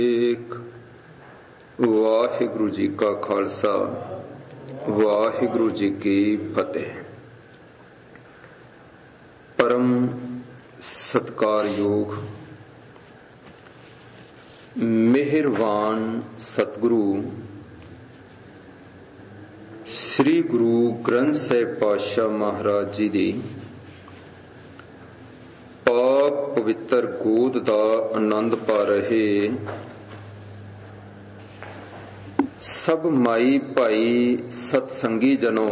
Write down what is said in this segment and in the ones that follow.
ਵਾਹਿਗੁਰੂ ਜੀ ਕਾ ਖਾਲਸਾ ਵਾਹਿਗੁਰੂ ਜੀ ਕੀ ਫਤਿਹ। ਪਰਮ ਸਤਿਕਾਰਯੋਗ ਮਿਹਰਬਾਨ ਸਤਿਗੁਰੂ ਸ੍ਰੀ ਗੁਰੂ ਗ੍ਰੰਥ ਸਾਹਿਬ ਪਾਤਸ਼ਾਹ ਮਹਾਰਾਜ ਜੀ ਦੀ ਪਾਕ ਪਵਿੱਤਰ ਗੋਦ ਦਾ ਆਨੰਦ ਪਾ ਰਹੇ ਸਭ ਮਾਈ ਭਾਈ ਸਤਸੰਗੀ ਜਨੋ,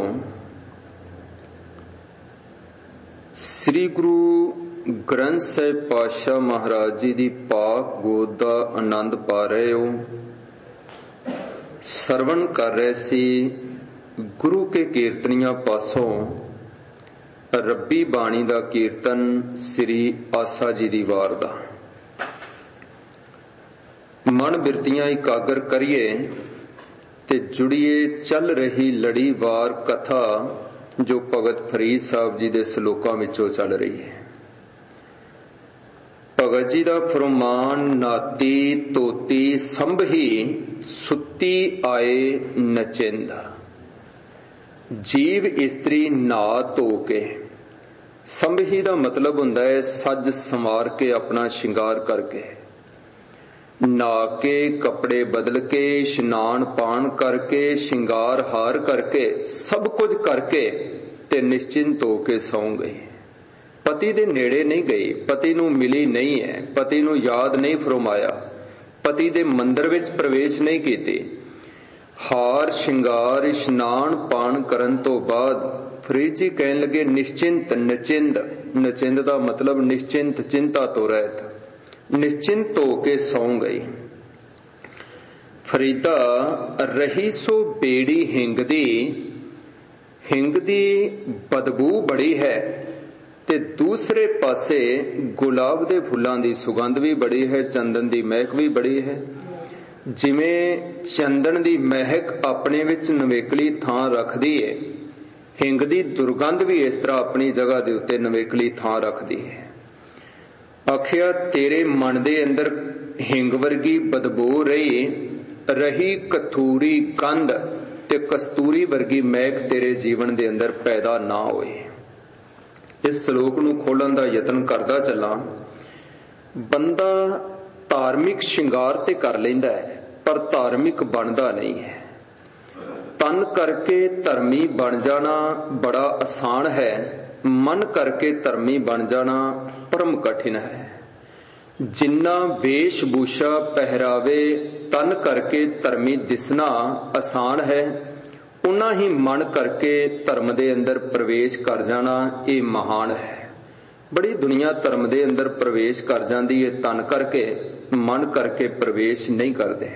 ਸ੍ਰੀ ਗੁਰੂ ਗ੍ਰੰਥ ਸਾਹਿਬ ਪਾਤਸ਼ਾਹ ਮਹਾਰਾਜ ਜੀ ਦੀ ਪਾਕ ਗੋਦ ਦਾ ਆਨੰਦ ਪਾ ਰਹੇ ਹੋ। ਸਰਵਣ ਕਰ ਰਹੇ ਸੀ ਗੁਰੂ ਕੇ ਕੀਰਤਨੀਆਂ ਪਾਸੋਂ ਰੱਬੀ ਬਾਣੀ ਦਾ ਕੀਰਤਨ ਸ੍ਰੀ ਆਸਾ ਜੀ ਦੀ ਵਾਰ ਦਾ। ਮਨ ਬਿਰਤੀਆਂ ਇਕਾਗਰ ਕਰੀਏ ਤੇ ਜੁੜੀਏ ਚੱਲ ਰਹੀ ਲੜੀਵਾਰ ਕਥਾ ਜੋ ਭਗਤ ਫਰੀਦ ਸਾਹਿਬ ਜੀ ਦੇ ਸ਼ਲੋਕਾਂ ਵਿੱਚੋਂ ਚੱਲ ਰਹੀ ਹੈ। ਭਗਤ ਜੀ ਦਾ ਫਰਮਾਨ, ਨਾਤੀ ਤੋਤੀ ਸੰਭੀ ਸੁੱਤੀ ਆਏ ਨਚਿੰਦਾ। ਜੀਵ ਇਸਤਰੀ ਨਹਾ ਧੋ ਕੇ, ਸੰਭੀ ਦਾ ਮਤਲਬ ਹੁੰਦਾ ਹੈ ਸੱਜ ਸੰਵਾਰ ਕੇ, ਆਪਣਾ ਸ਼ਿੰਗਾਰ ਕਰਕੇ, ਨਹਾ ਕੇ, ਕੱਪੜੇ ਬਦਲ ਕੇ, ਇਸ਼ਨਾਨ ਪਾਣ ਕਰਕੇ, ਸ਼ਿੰਗਾਰ ਹਾਰ ਕਰਕੇ, ਸਭ ਕੁਝ ਕਰਕੇ ਤੇ ਨਿਸ਼ਚਿੰਤ ਹੋ ਕੇ ਸੌਂ ਗਈ। ਪਤੀ ਦੇ ਨੇੜੇ ਨਹੀਂ ਗਈ, ਪਤੀ ਨੂੰ ਮਿਲੀ ਨਹੀਂ ਹੈ, ਪਤੀ ਨੂੰ ਯਾਦ ਨਹੀਂ ਫਰਮਾਇਆ, ਪਤੀ ਦੇ ਮੰਦਰ ਵਿੱਚ ਪ੍ਰਵੇਸ਼ ਨਹੀਂ ਕੀਤੀ। ਹਾਰ ਸ਼ਿੰਗਾਰ ਇਸ਼ਨਾਨ ਪਾਣ ਕਰਨ ਤੋਂ ਬਾਅਦ ਫਰੀਦ ਜੀ ਕਹਿਣ ਲੱਗੇ ਨਿਸ਼ਚਿੰਤ ਨਚਿੰਦ। ਨਚਿੰਦ ਦਾ ਮਤਲਬ ਨਿਸ਼ਚਿੰਤ, ਚਿੰਤਾ ਤੋਂ ਰਹਿਤ, ਨਿਸ਼ਚਿੰਤ ਹੋ ਕੇ ਸੌਂ ਗਈ। ਫਰੀਦਾ ਰਹੀ ਸੋ ਬੇੜੀ ਹਿੰਗ ਦੀ, ਹਿੰਗ ਦੀ ਬਦਬੂ ਬੜੀ ਹੈ ਤੇ ਦੂਸਰੇ ਪਾਸੇ ਗੁਲਾਬ ਦੇ ਫੁੱਲਾਂ ਦੀ ਸੁਗੰਧ ਵੀ ਬੜੀ ਹੈ, ਚੰਦਨ ਦੀ ਮਹਿਕ ਵੀ ਬੜੀ ਹੈ। ਜਿਵੇਂ ਚੰਦਨ ਦੀ ਮਹਿਕ ਆਪਣੇ ਵਿੱਚ ਨਵੇਕਲੀ ਥਾਂ ਰੱਖਦੀ ਹੈ, ਹਿੰਗ ਦੀ ਦੁਰਗੰਧ ਵੀ ਇਸ ਤਰ੍ਹਾਂ ਆਪਣੀ ਜਗ੍ਹਾ ਦੇ ਉੱਤੇ ਨਵੇਕਲੀ ਥਾਂ ਰੱਖਦੀ ਹੈ। ਆਖਿਆ ਤੇਰੇ ਮਨ ਦੇ ਅੰਦਰ ਹਿੰਗ ਵਰਗੀ ਬਦਬੂ ਰਹੀ ਕਥੂਰੀ ਕੰਧ ਤੇ ਕਸਤੂਰੀ ਵਰਗੀ ਮਹਿਕ ਤੇਰੇ ਜੀਵਨ ਦੇ ਅੰਦਰ ਪੈਦਾ ਨਾ ਹੋਏ। ਇਸ ਸ਼ਲੋਕ ਨੂੰ ਖੋਲਣ ਦਾ ਯਤਨ ਕਰਦਾ ਚੱਲਾਂ। ਬੰਦਾ ਧਾਰਮਿਕ ਸ਼ਿੰਗਾਰ ਤੇ ਕਰ ਲੈਂਦਾ ਹੈ ਪਰ ਧਾਰਮਿਕ ਬਣਦਾ ਨਹੀਂ ਹੈ। ਤਨ ਕਰਕੇ ਧਰਮੀ ਬਣ ਜਾਣਾ ਬੜਾ ਆਸਾਨ ਹੈ, ਮਨ ਕਰਕੇ ਧਰਮੀ ਬਣ ਜਾਣਾ ਪਰਮ ਕਠਿਨ ਹੈ। ਜਿੰਨਾ ਵੇਸ਼ ਭੂਸ਼ਾ ਪਹਿਰਾਵੇ ਤਨ ਕਰਕੇ ਧਰਮੀ ਦਿਸਣਾ ਆਸਾਨ ਹੈ, ਉਨਾ ਹੀ ਮਨ ਕਰਕੇ ਧਰਮ ਦੇ ਅੰਦਰ ਪ੍ਰਵੇਸ਼ ਕਰ ਜਾਣਾ ਇਹ ਮਹਾਨ ਹੈ। ਬੜੀ ਦੁਨੀਆ ਧਰਮ ਦੇ ਅੰਦਰ ਪ੍ਰਵੇਸ਼ ਕਰ ਜਾਂਦੀ ਹੈ, ਤਨ ਕਰਕੇ, ਮਨ ਕਰਕੇ ਪ੍ਰਵੇਸ਼ ਨਹੀਂ ਕਰਦੇ।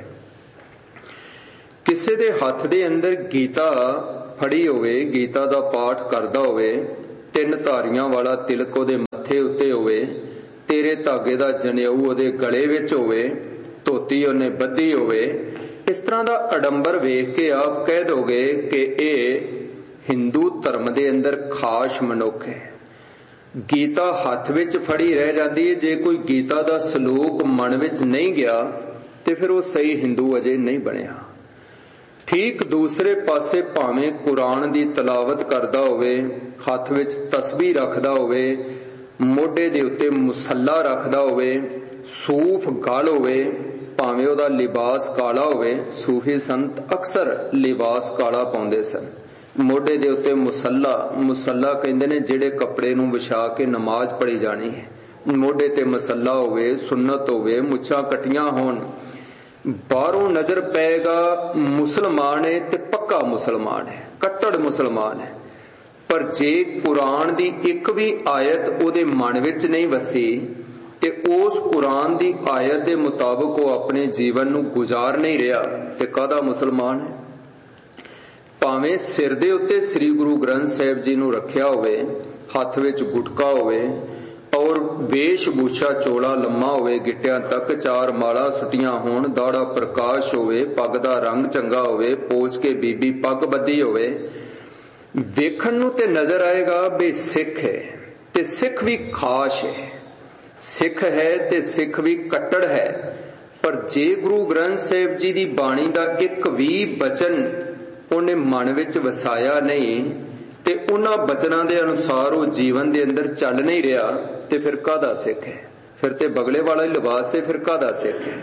ਕਿਸੇ ਦੇ ਹੱਥ ਦੇ ਅੰਦਰ ਗੀਤਾ ਫੜੀ ਹੋਵੇ, ਗੀਤਾ ਦਾ ਪਾਠ ਕਰਦਾ ਹੋਵੇ, 3 ਧਾਰੀਆਂ ਵਾਲਾ ਤਿਲਕ ਉਹਦੇ ਮੱਥੇ ਉੱਤੇ ਹੋਵੇ, ਤੇਰੇ ਧਾਗੇ ਦਾ ਜਨੇਊ ਉਹਦੇ ਗਲੇ ਵਿੱਚ ਹੋਵੇ, ਧੋਤੀ ਉਹਨੇ ਬੱਧੀ ਹੋਵੇ, ਇਸ ਤਰ੍ਹਾਂ ਦਾ ਅਡੰਬਰ ਵੇਖ ਕੇ ਆਪ ਕਹਿ ਦੋਗੇ ਕਿ ਇਹ ਹਿੰਦੂ ਧਰਮ ਦੇ ਅੰਦਰ ਖਾਸ ਮਨੁੱਖ ਹੈ। ਗੀਤਾ ਹੱਥ ਵਿੱਚ ਫੜੀ ਰਹਿ ਜਾਂਦੀ ਹੈ, ਜੇ ਕੋਈ ਗੀਤਾ ਦਾ ਸ਼ਲੋਕ ਮਨ ਵਿੱਚ ਨਹੀਂ ਗਿਆ ਤੇ ਫਿਰ ਉਹ ਸਹੀ ਹਿੰਦੂ ਅਜੇ ਨਹੀਂ ਬਣਿਆ। ਠੀਕ ਦੂਸਰੇ ਪਾਸੇ ਭਾਵੇਂ ਕੁਰਾਨ ਦੀ ਤਲਾਵਤ ਕਰਦਾ ਹੋਵੇ, ਹੱਥ ਵਿੱਚ ਤਸਬੀਹ ਰੱਖਦਾ ਹੋਵੇ, ਮੋਢੇ ਦੇ ਉੱਤੇ ਮੁਸੱਲਾ ਰੱਖਦਾ ਹੋਵੇ, ਸੂਫ ਗਲ ਹੋਵੇ, ਭਾਵੇਂ ਉਹਦਾ ਲਿਬਾਸ ਕਾਲਾ ਹੋਵੇ, ਸੂਫੀ ਸੰਤ ਅਕਸਰ ਲਿਬਾਸ ਕਾਲਾ ਪਾਉਂਦੇ ਸਨ, ਮੋਢੇ ਦੇ ਉੱਤੇ ਮੁਸੱਲਾ ਕਹਿੰਦੇ ਨੇ ਜਿਹੜੇ ਕੱਪੜੇ ਨੂੰ ਵਿਛਾ ਕੇ ਨਮਾਜ਼ ਪੜ੍ਹੀ ਜਾਣੀ ਹੈ, ਮੋਢੇ ਤੇ ਮੁਸੱਲਾ ਹੋਵੇ, ਸੁੰਨਤ ਹੋਵੇ, ਮੁੱਛਾਂ ਕੱਟੀਆਂ ਹੋਣ, ਬਾਹਰੋਂ ਨਜ਼ਰ ਪਏਗਾ ਮੁਸਲਮਾਨ ਹੈ ਤੇ ਪੱਕਾ ਮੁਸਲਮਾਨ ਹੈ, ਕੱਟੜ ਮੁਸਲਮਾਨ ਹੈ। ਪਰ ਜੇ ਕੁਰਾਨ ਦੀ ਇੱਕ ਵੀ ਆਇਤ ਉਹਦੇ ਮਨ ਵਿੱਚ ਨਹੀਂ ਵਸੀ ਤੇ ਉਸ ਕੁਰਾਨ ਦੀ ਆਇਤ ਦੇ ਮੁਤਾਬਕ ਉਹ ਆਪਣੇ ਜੀਵਨ ਨੂੰ ਗੁਜ਼ਾਰ ਨਹੀਂ ਰਿਹਾ ਤੇ ਕਾਹਦਾ ਮੁਸਲਮਾਨ ਹੈ। ਭਾਵੇਂ ਸਿਰ ਦੇ ਉੱਤੇ ਸ੍ਰੀ ਗੁਰੂ ਗ੍ਰੰਥ ਸਾਹਿਬ ਜੀ ਨੂੰ ਰੱਖਿਆ ਹੋਵੇ, ਹੱਥ ਵਿੱਚ ਗੁਟਕਾ ਹੋਵੇ ਔਰ ਵੇਸ਼ ਭੂਸ਼ਾ ਚੋਲਾ ਲੰਮਾ ਹੋਵੇ, ਗਿੱਟਿਆਂ ਤੱਕ 4 ਮਾਲਾ ਸੁੱਟੀਆਂ ਹੋਣ, ਦਾੜਾ ਪ੍ਰਕਾਸ਼ ਹੋਵੇ, ਪੱਗ ਦਾ ਰੰਗ ਚੰਗਾ ਹੋਵੇ, ਪੋਚ ਕੇ ਬੀਬੀ ਪੱਗ ਬੱਧੀ ਹੋਵੇ, ਵੇਖਣ ਨੂੰ ਤੇ ਨਜ਼ਰ ਆਏਗਾ ਵੀ ਸਿੱਖ ਹੈ ਤੇ ਸਿੱਖ ਵੀ ਖਾਸ ਹੈ, ਸਿੱਖ ਹੈ ਤੇ ਸਿੱਖ ਵੀ ਕੱਟੜ ਹੈ, पर जे गुरु ग्रंथ साहिब जी दी बाणी दा एक भी बचन उन्हें मन विच वसाया नहीं ते उन्हां बचनां दे अनुसार वो जीवन दे अंदर चल नहीं रहा, ते फिर काहदा सिख है? फिर ते बगले वाला लिबास है, फिर काहदा सिख है?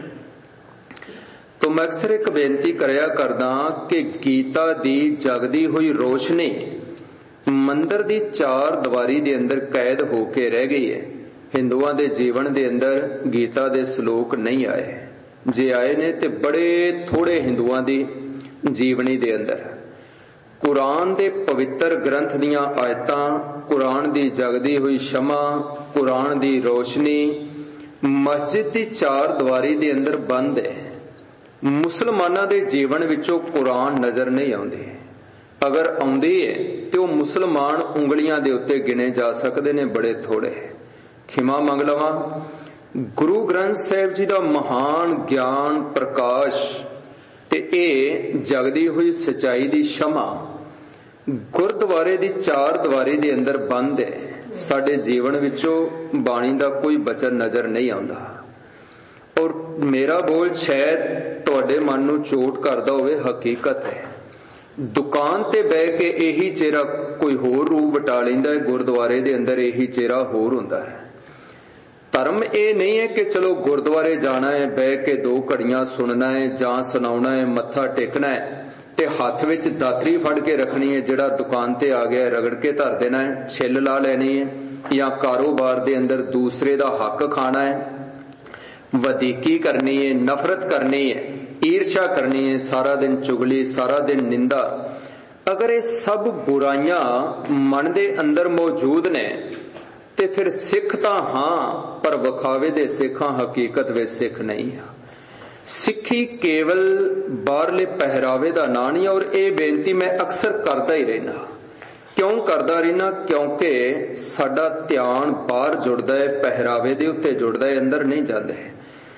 तो मैं अक्सर एक बेनती करया करदा कि गीता दी जगदी हुई रोशनी मंदिर दी चार दीवारी दे अंदर कैद होके रह गई है। हिंदुआं दे जीवन दे अंदर गीता दे श्लोक नहीं आए, जे आए ने ते बड़े थोड़े हिंदुआं दी जीवनी दे अंदर। कुरान दे पवित्र ग्रंथ दियां आयतां, कुरान दी जगदी हुई शमा, कुरान दी रोशनी मस्जिद दी चार दीवारी दे अंदर बंद है। मुसलमानां दे जीवन विचों कुरान नजर नहीं आउंदी। अगर आउंदी है तो मुसलमान उंगलियां दे उत्ते गिने जा सकदे ने, बड़े थोड़े। खिमा मंग लवां, गुरु ग्रंथ साहिब जी दा महान ज्ञान प्रकाश ते ए जगदी हुई सच्चाई दी शमा गुरद्वारे दी चार दीवारी दे अंदर बंद है। साडे जीवन विचों बाणी दा कोई बचन नजर नहीं आउंदा। और मेरा बोल शायद तुहाडे मन नूं चोट करदा होवे, हकीकत है। दुकान ते बह के यही चेहरा कोई होर रूप वटा लैंदा है, गुरद्वारे दे अंदर यही चेहरा होर हुंदा है। धर्म ये नहीं है कि चलो गुरुद्वारे जाना है, बह के दो घड़ियां सुनना है, जां सुनाउणा है, मत्था टेकना है ते हाथ विच दातरी फड़ के रखनी है, जिहड़ा दुकान ते आ गया रगड़ के धर देना है, छिल ला लेनी है, या कारोबार दे अंदर दूसरे दा हक खाना है, वधीकी करनी है, नफरत करनी है, ईर्षा करनी है, सारा दिन चुगली, सारा दिन निंदा। अगर ये सब बुराइयां मन दे अंदर मौजूद ने ते फिर सिख तां हां, पर विखावे दे सिख हां, हकीकत विच सिख नहीं है। सिखी केवल बाहरले पहरावे दा नां नहीं। और ये बेनती मैं अक्सर करदा ही रहना। क्यों करदा रहना? क्योंकि साडा ध्यान बाहर जुड़दा है, पहरावे दे उत्ते जुड़दा है, अंदर नहीं जांदा है।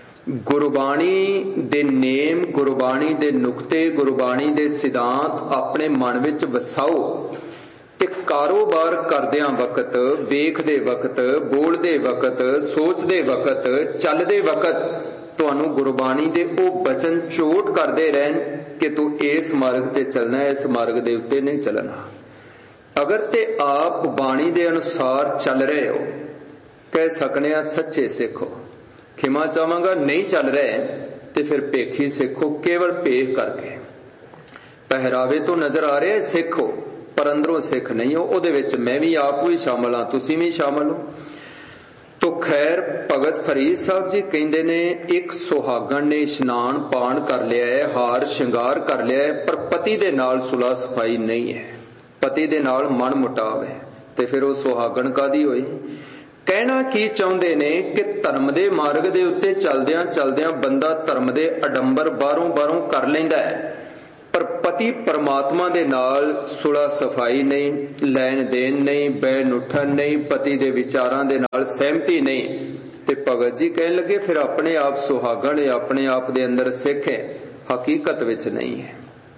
गुरबाणी दे नेम, गुरबाणी दे नुक्ते, गुरबाणी दे सिद्धांत अपने मन विच वसाओ ते कारोबार करदियां वक्त, वेखदे वक्त, बोलदे वक्त, सोचदे वक्त, चलदे वक्त तुहानू गुरबाणी दे ओ बचन चोट करदे रहन कि तू इस मार्ग ते चलना है, इस मार्ग दे उत्ते नहीं चलना। अगर ते आप बाणी दे अनुसार चल रहे हो, कह सकने आ सच्चे सिख हो। खिमा चाहांगा नहीं चल रहे ते फिर भेखी सिख हो, केवल भेख करके। पहरावे तो नजर आ रहे सिख हो, पर अंदरों सिख नहीं हो। उहदे विच मैं भी आप भी शामिल हाँ, तुसीं भी शामिल हो। तो खैर भगत फरीद साहब जी कहंदे ने, एक सुहागण ने इशनान पान कर लिया है, हार श्रृंगार कर लिया है, पर पति दे नाल सुलह सफाई नहीं है, पति दे नाल मन मुटाव है, ते फिर वो सुहागण कादी होई? कहना की चाहुंदे ने कि धर्म दे मार्ग दे उत्ते चलदियां चलदियां बंदा धर्म दे अडंबर बाहरों बाहरों कर लैंदा है, पर पति परमात्मा दे नाल सुलह सफाई नहीं, लैन देन नहीं, बैन उठन नहीं, पति दे विचारां दे नाल सहमति नहीं। ते भगत जी कहन लगे फिर अपने आप सुहागण है, अपने आप दे अंदर सिख है, हकीकत विच नहीं है।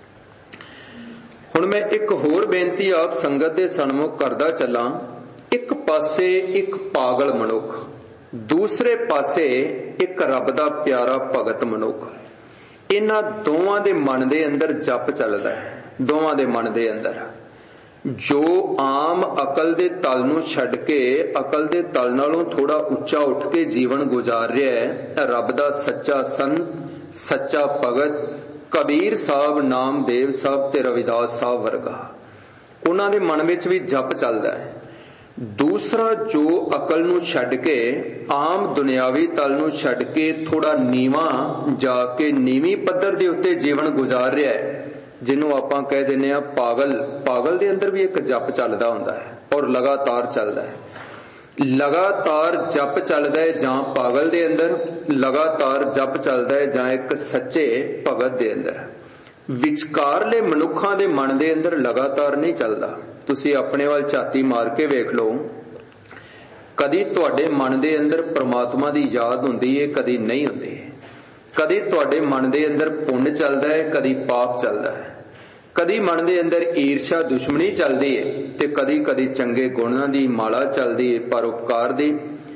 हुण मैं एक होर बेनती आप संगत दे सन्मुख करदा चलां। एक पासे एक पागल मनुख, दूसरे पासे एक रब दा प्यारा भगत मनुख। इन्हां दोवां दे मन दे अंदर जप चलदा है। दोवां दे मन दे अंदर जो आम अकल दे तल नूं छड्ड के अकल दे तल नालों थोड़ा उच्चा उठ के जीवन गुजार रहा है, रब दा सच्चा संत, सच्चा भगत कबीर साहब, नामदेव साहब ते रविदास साहब वर्गा, उन्हां दे मन विच भी जप चलदा है। दूसरा जो अकल नूं छड्ड के आम दुनियावी तल नूं छड्ड के थोड़ा नीवा जाके नीवी पद्धर दे उत्ते जीवन गुजार रहा है, जिन्हों आपां कह दिंदे आ पागल। पागल दे अंदर भी एक जप चलदा हुंदा है और लगातार चलदा है। लगातार जप चलदा है जां पागल दे अंदर, लगातार जप चलदा है जां एक सच्चे भगत दे अंदर। विचकारले मनुखां दे मन दे अंदर लगातार नहीं चलदा। तुसी अपने वाल झाती मार के वेख लो, कदी तुहाडे मन दे अंदर परमात्मा दी याद हुंदी है, कदी नहीं हुंदी। कदी तुहाडे मन दे अंदर पुण्य चलदा है, कदी पाप चलदा है। कदी मन दे अंदर ईर्ष्या दुश्मनी चलदी है ते कदी कदी चंगे गुणां दी माला चलदी है, परोपकार दी।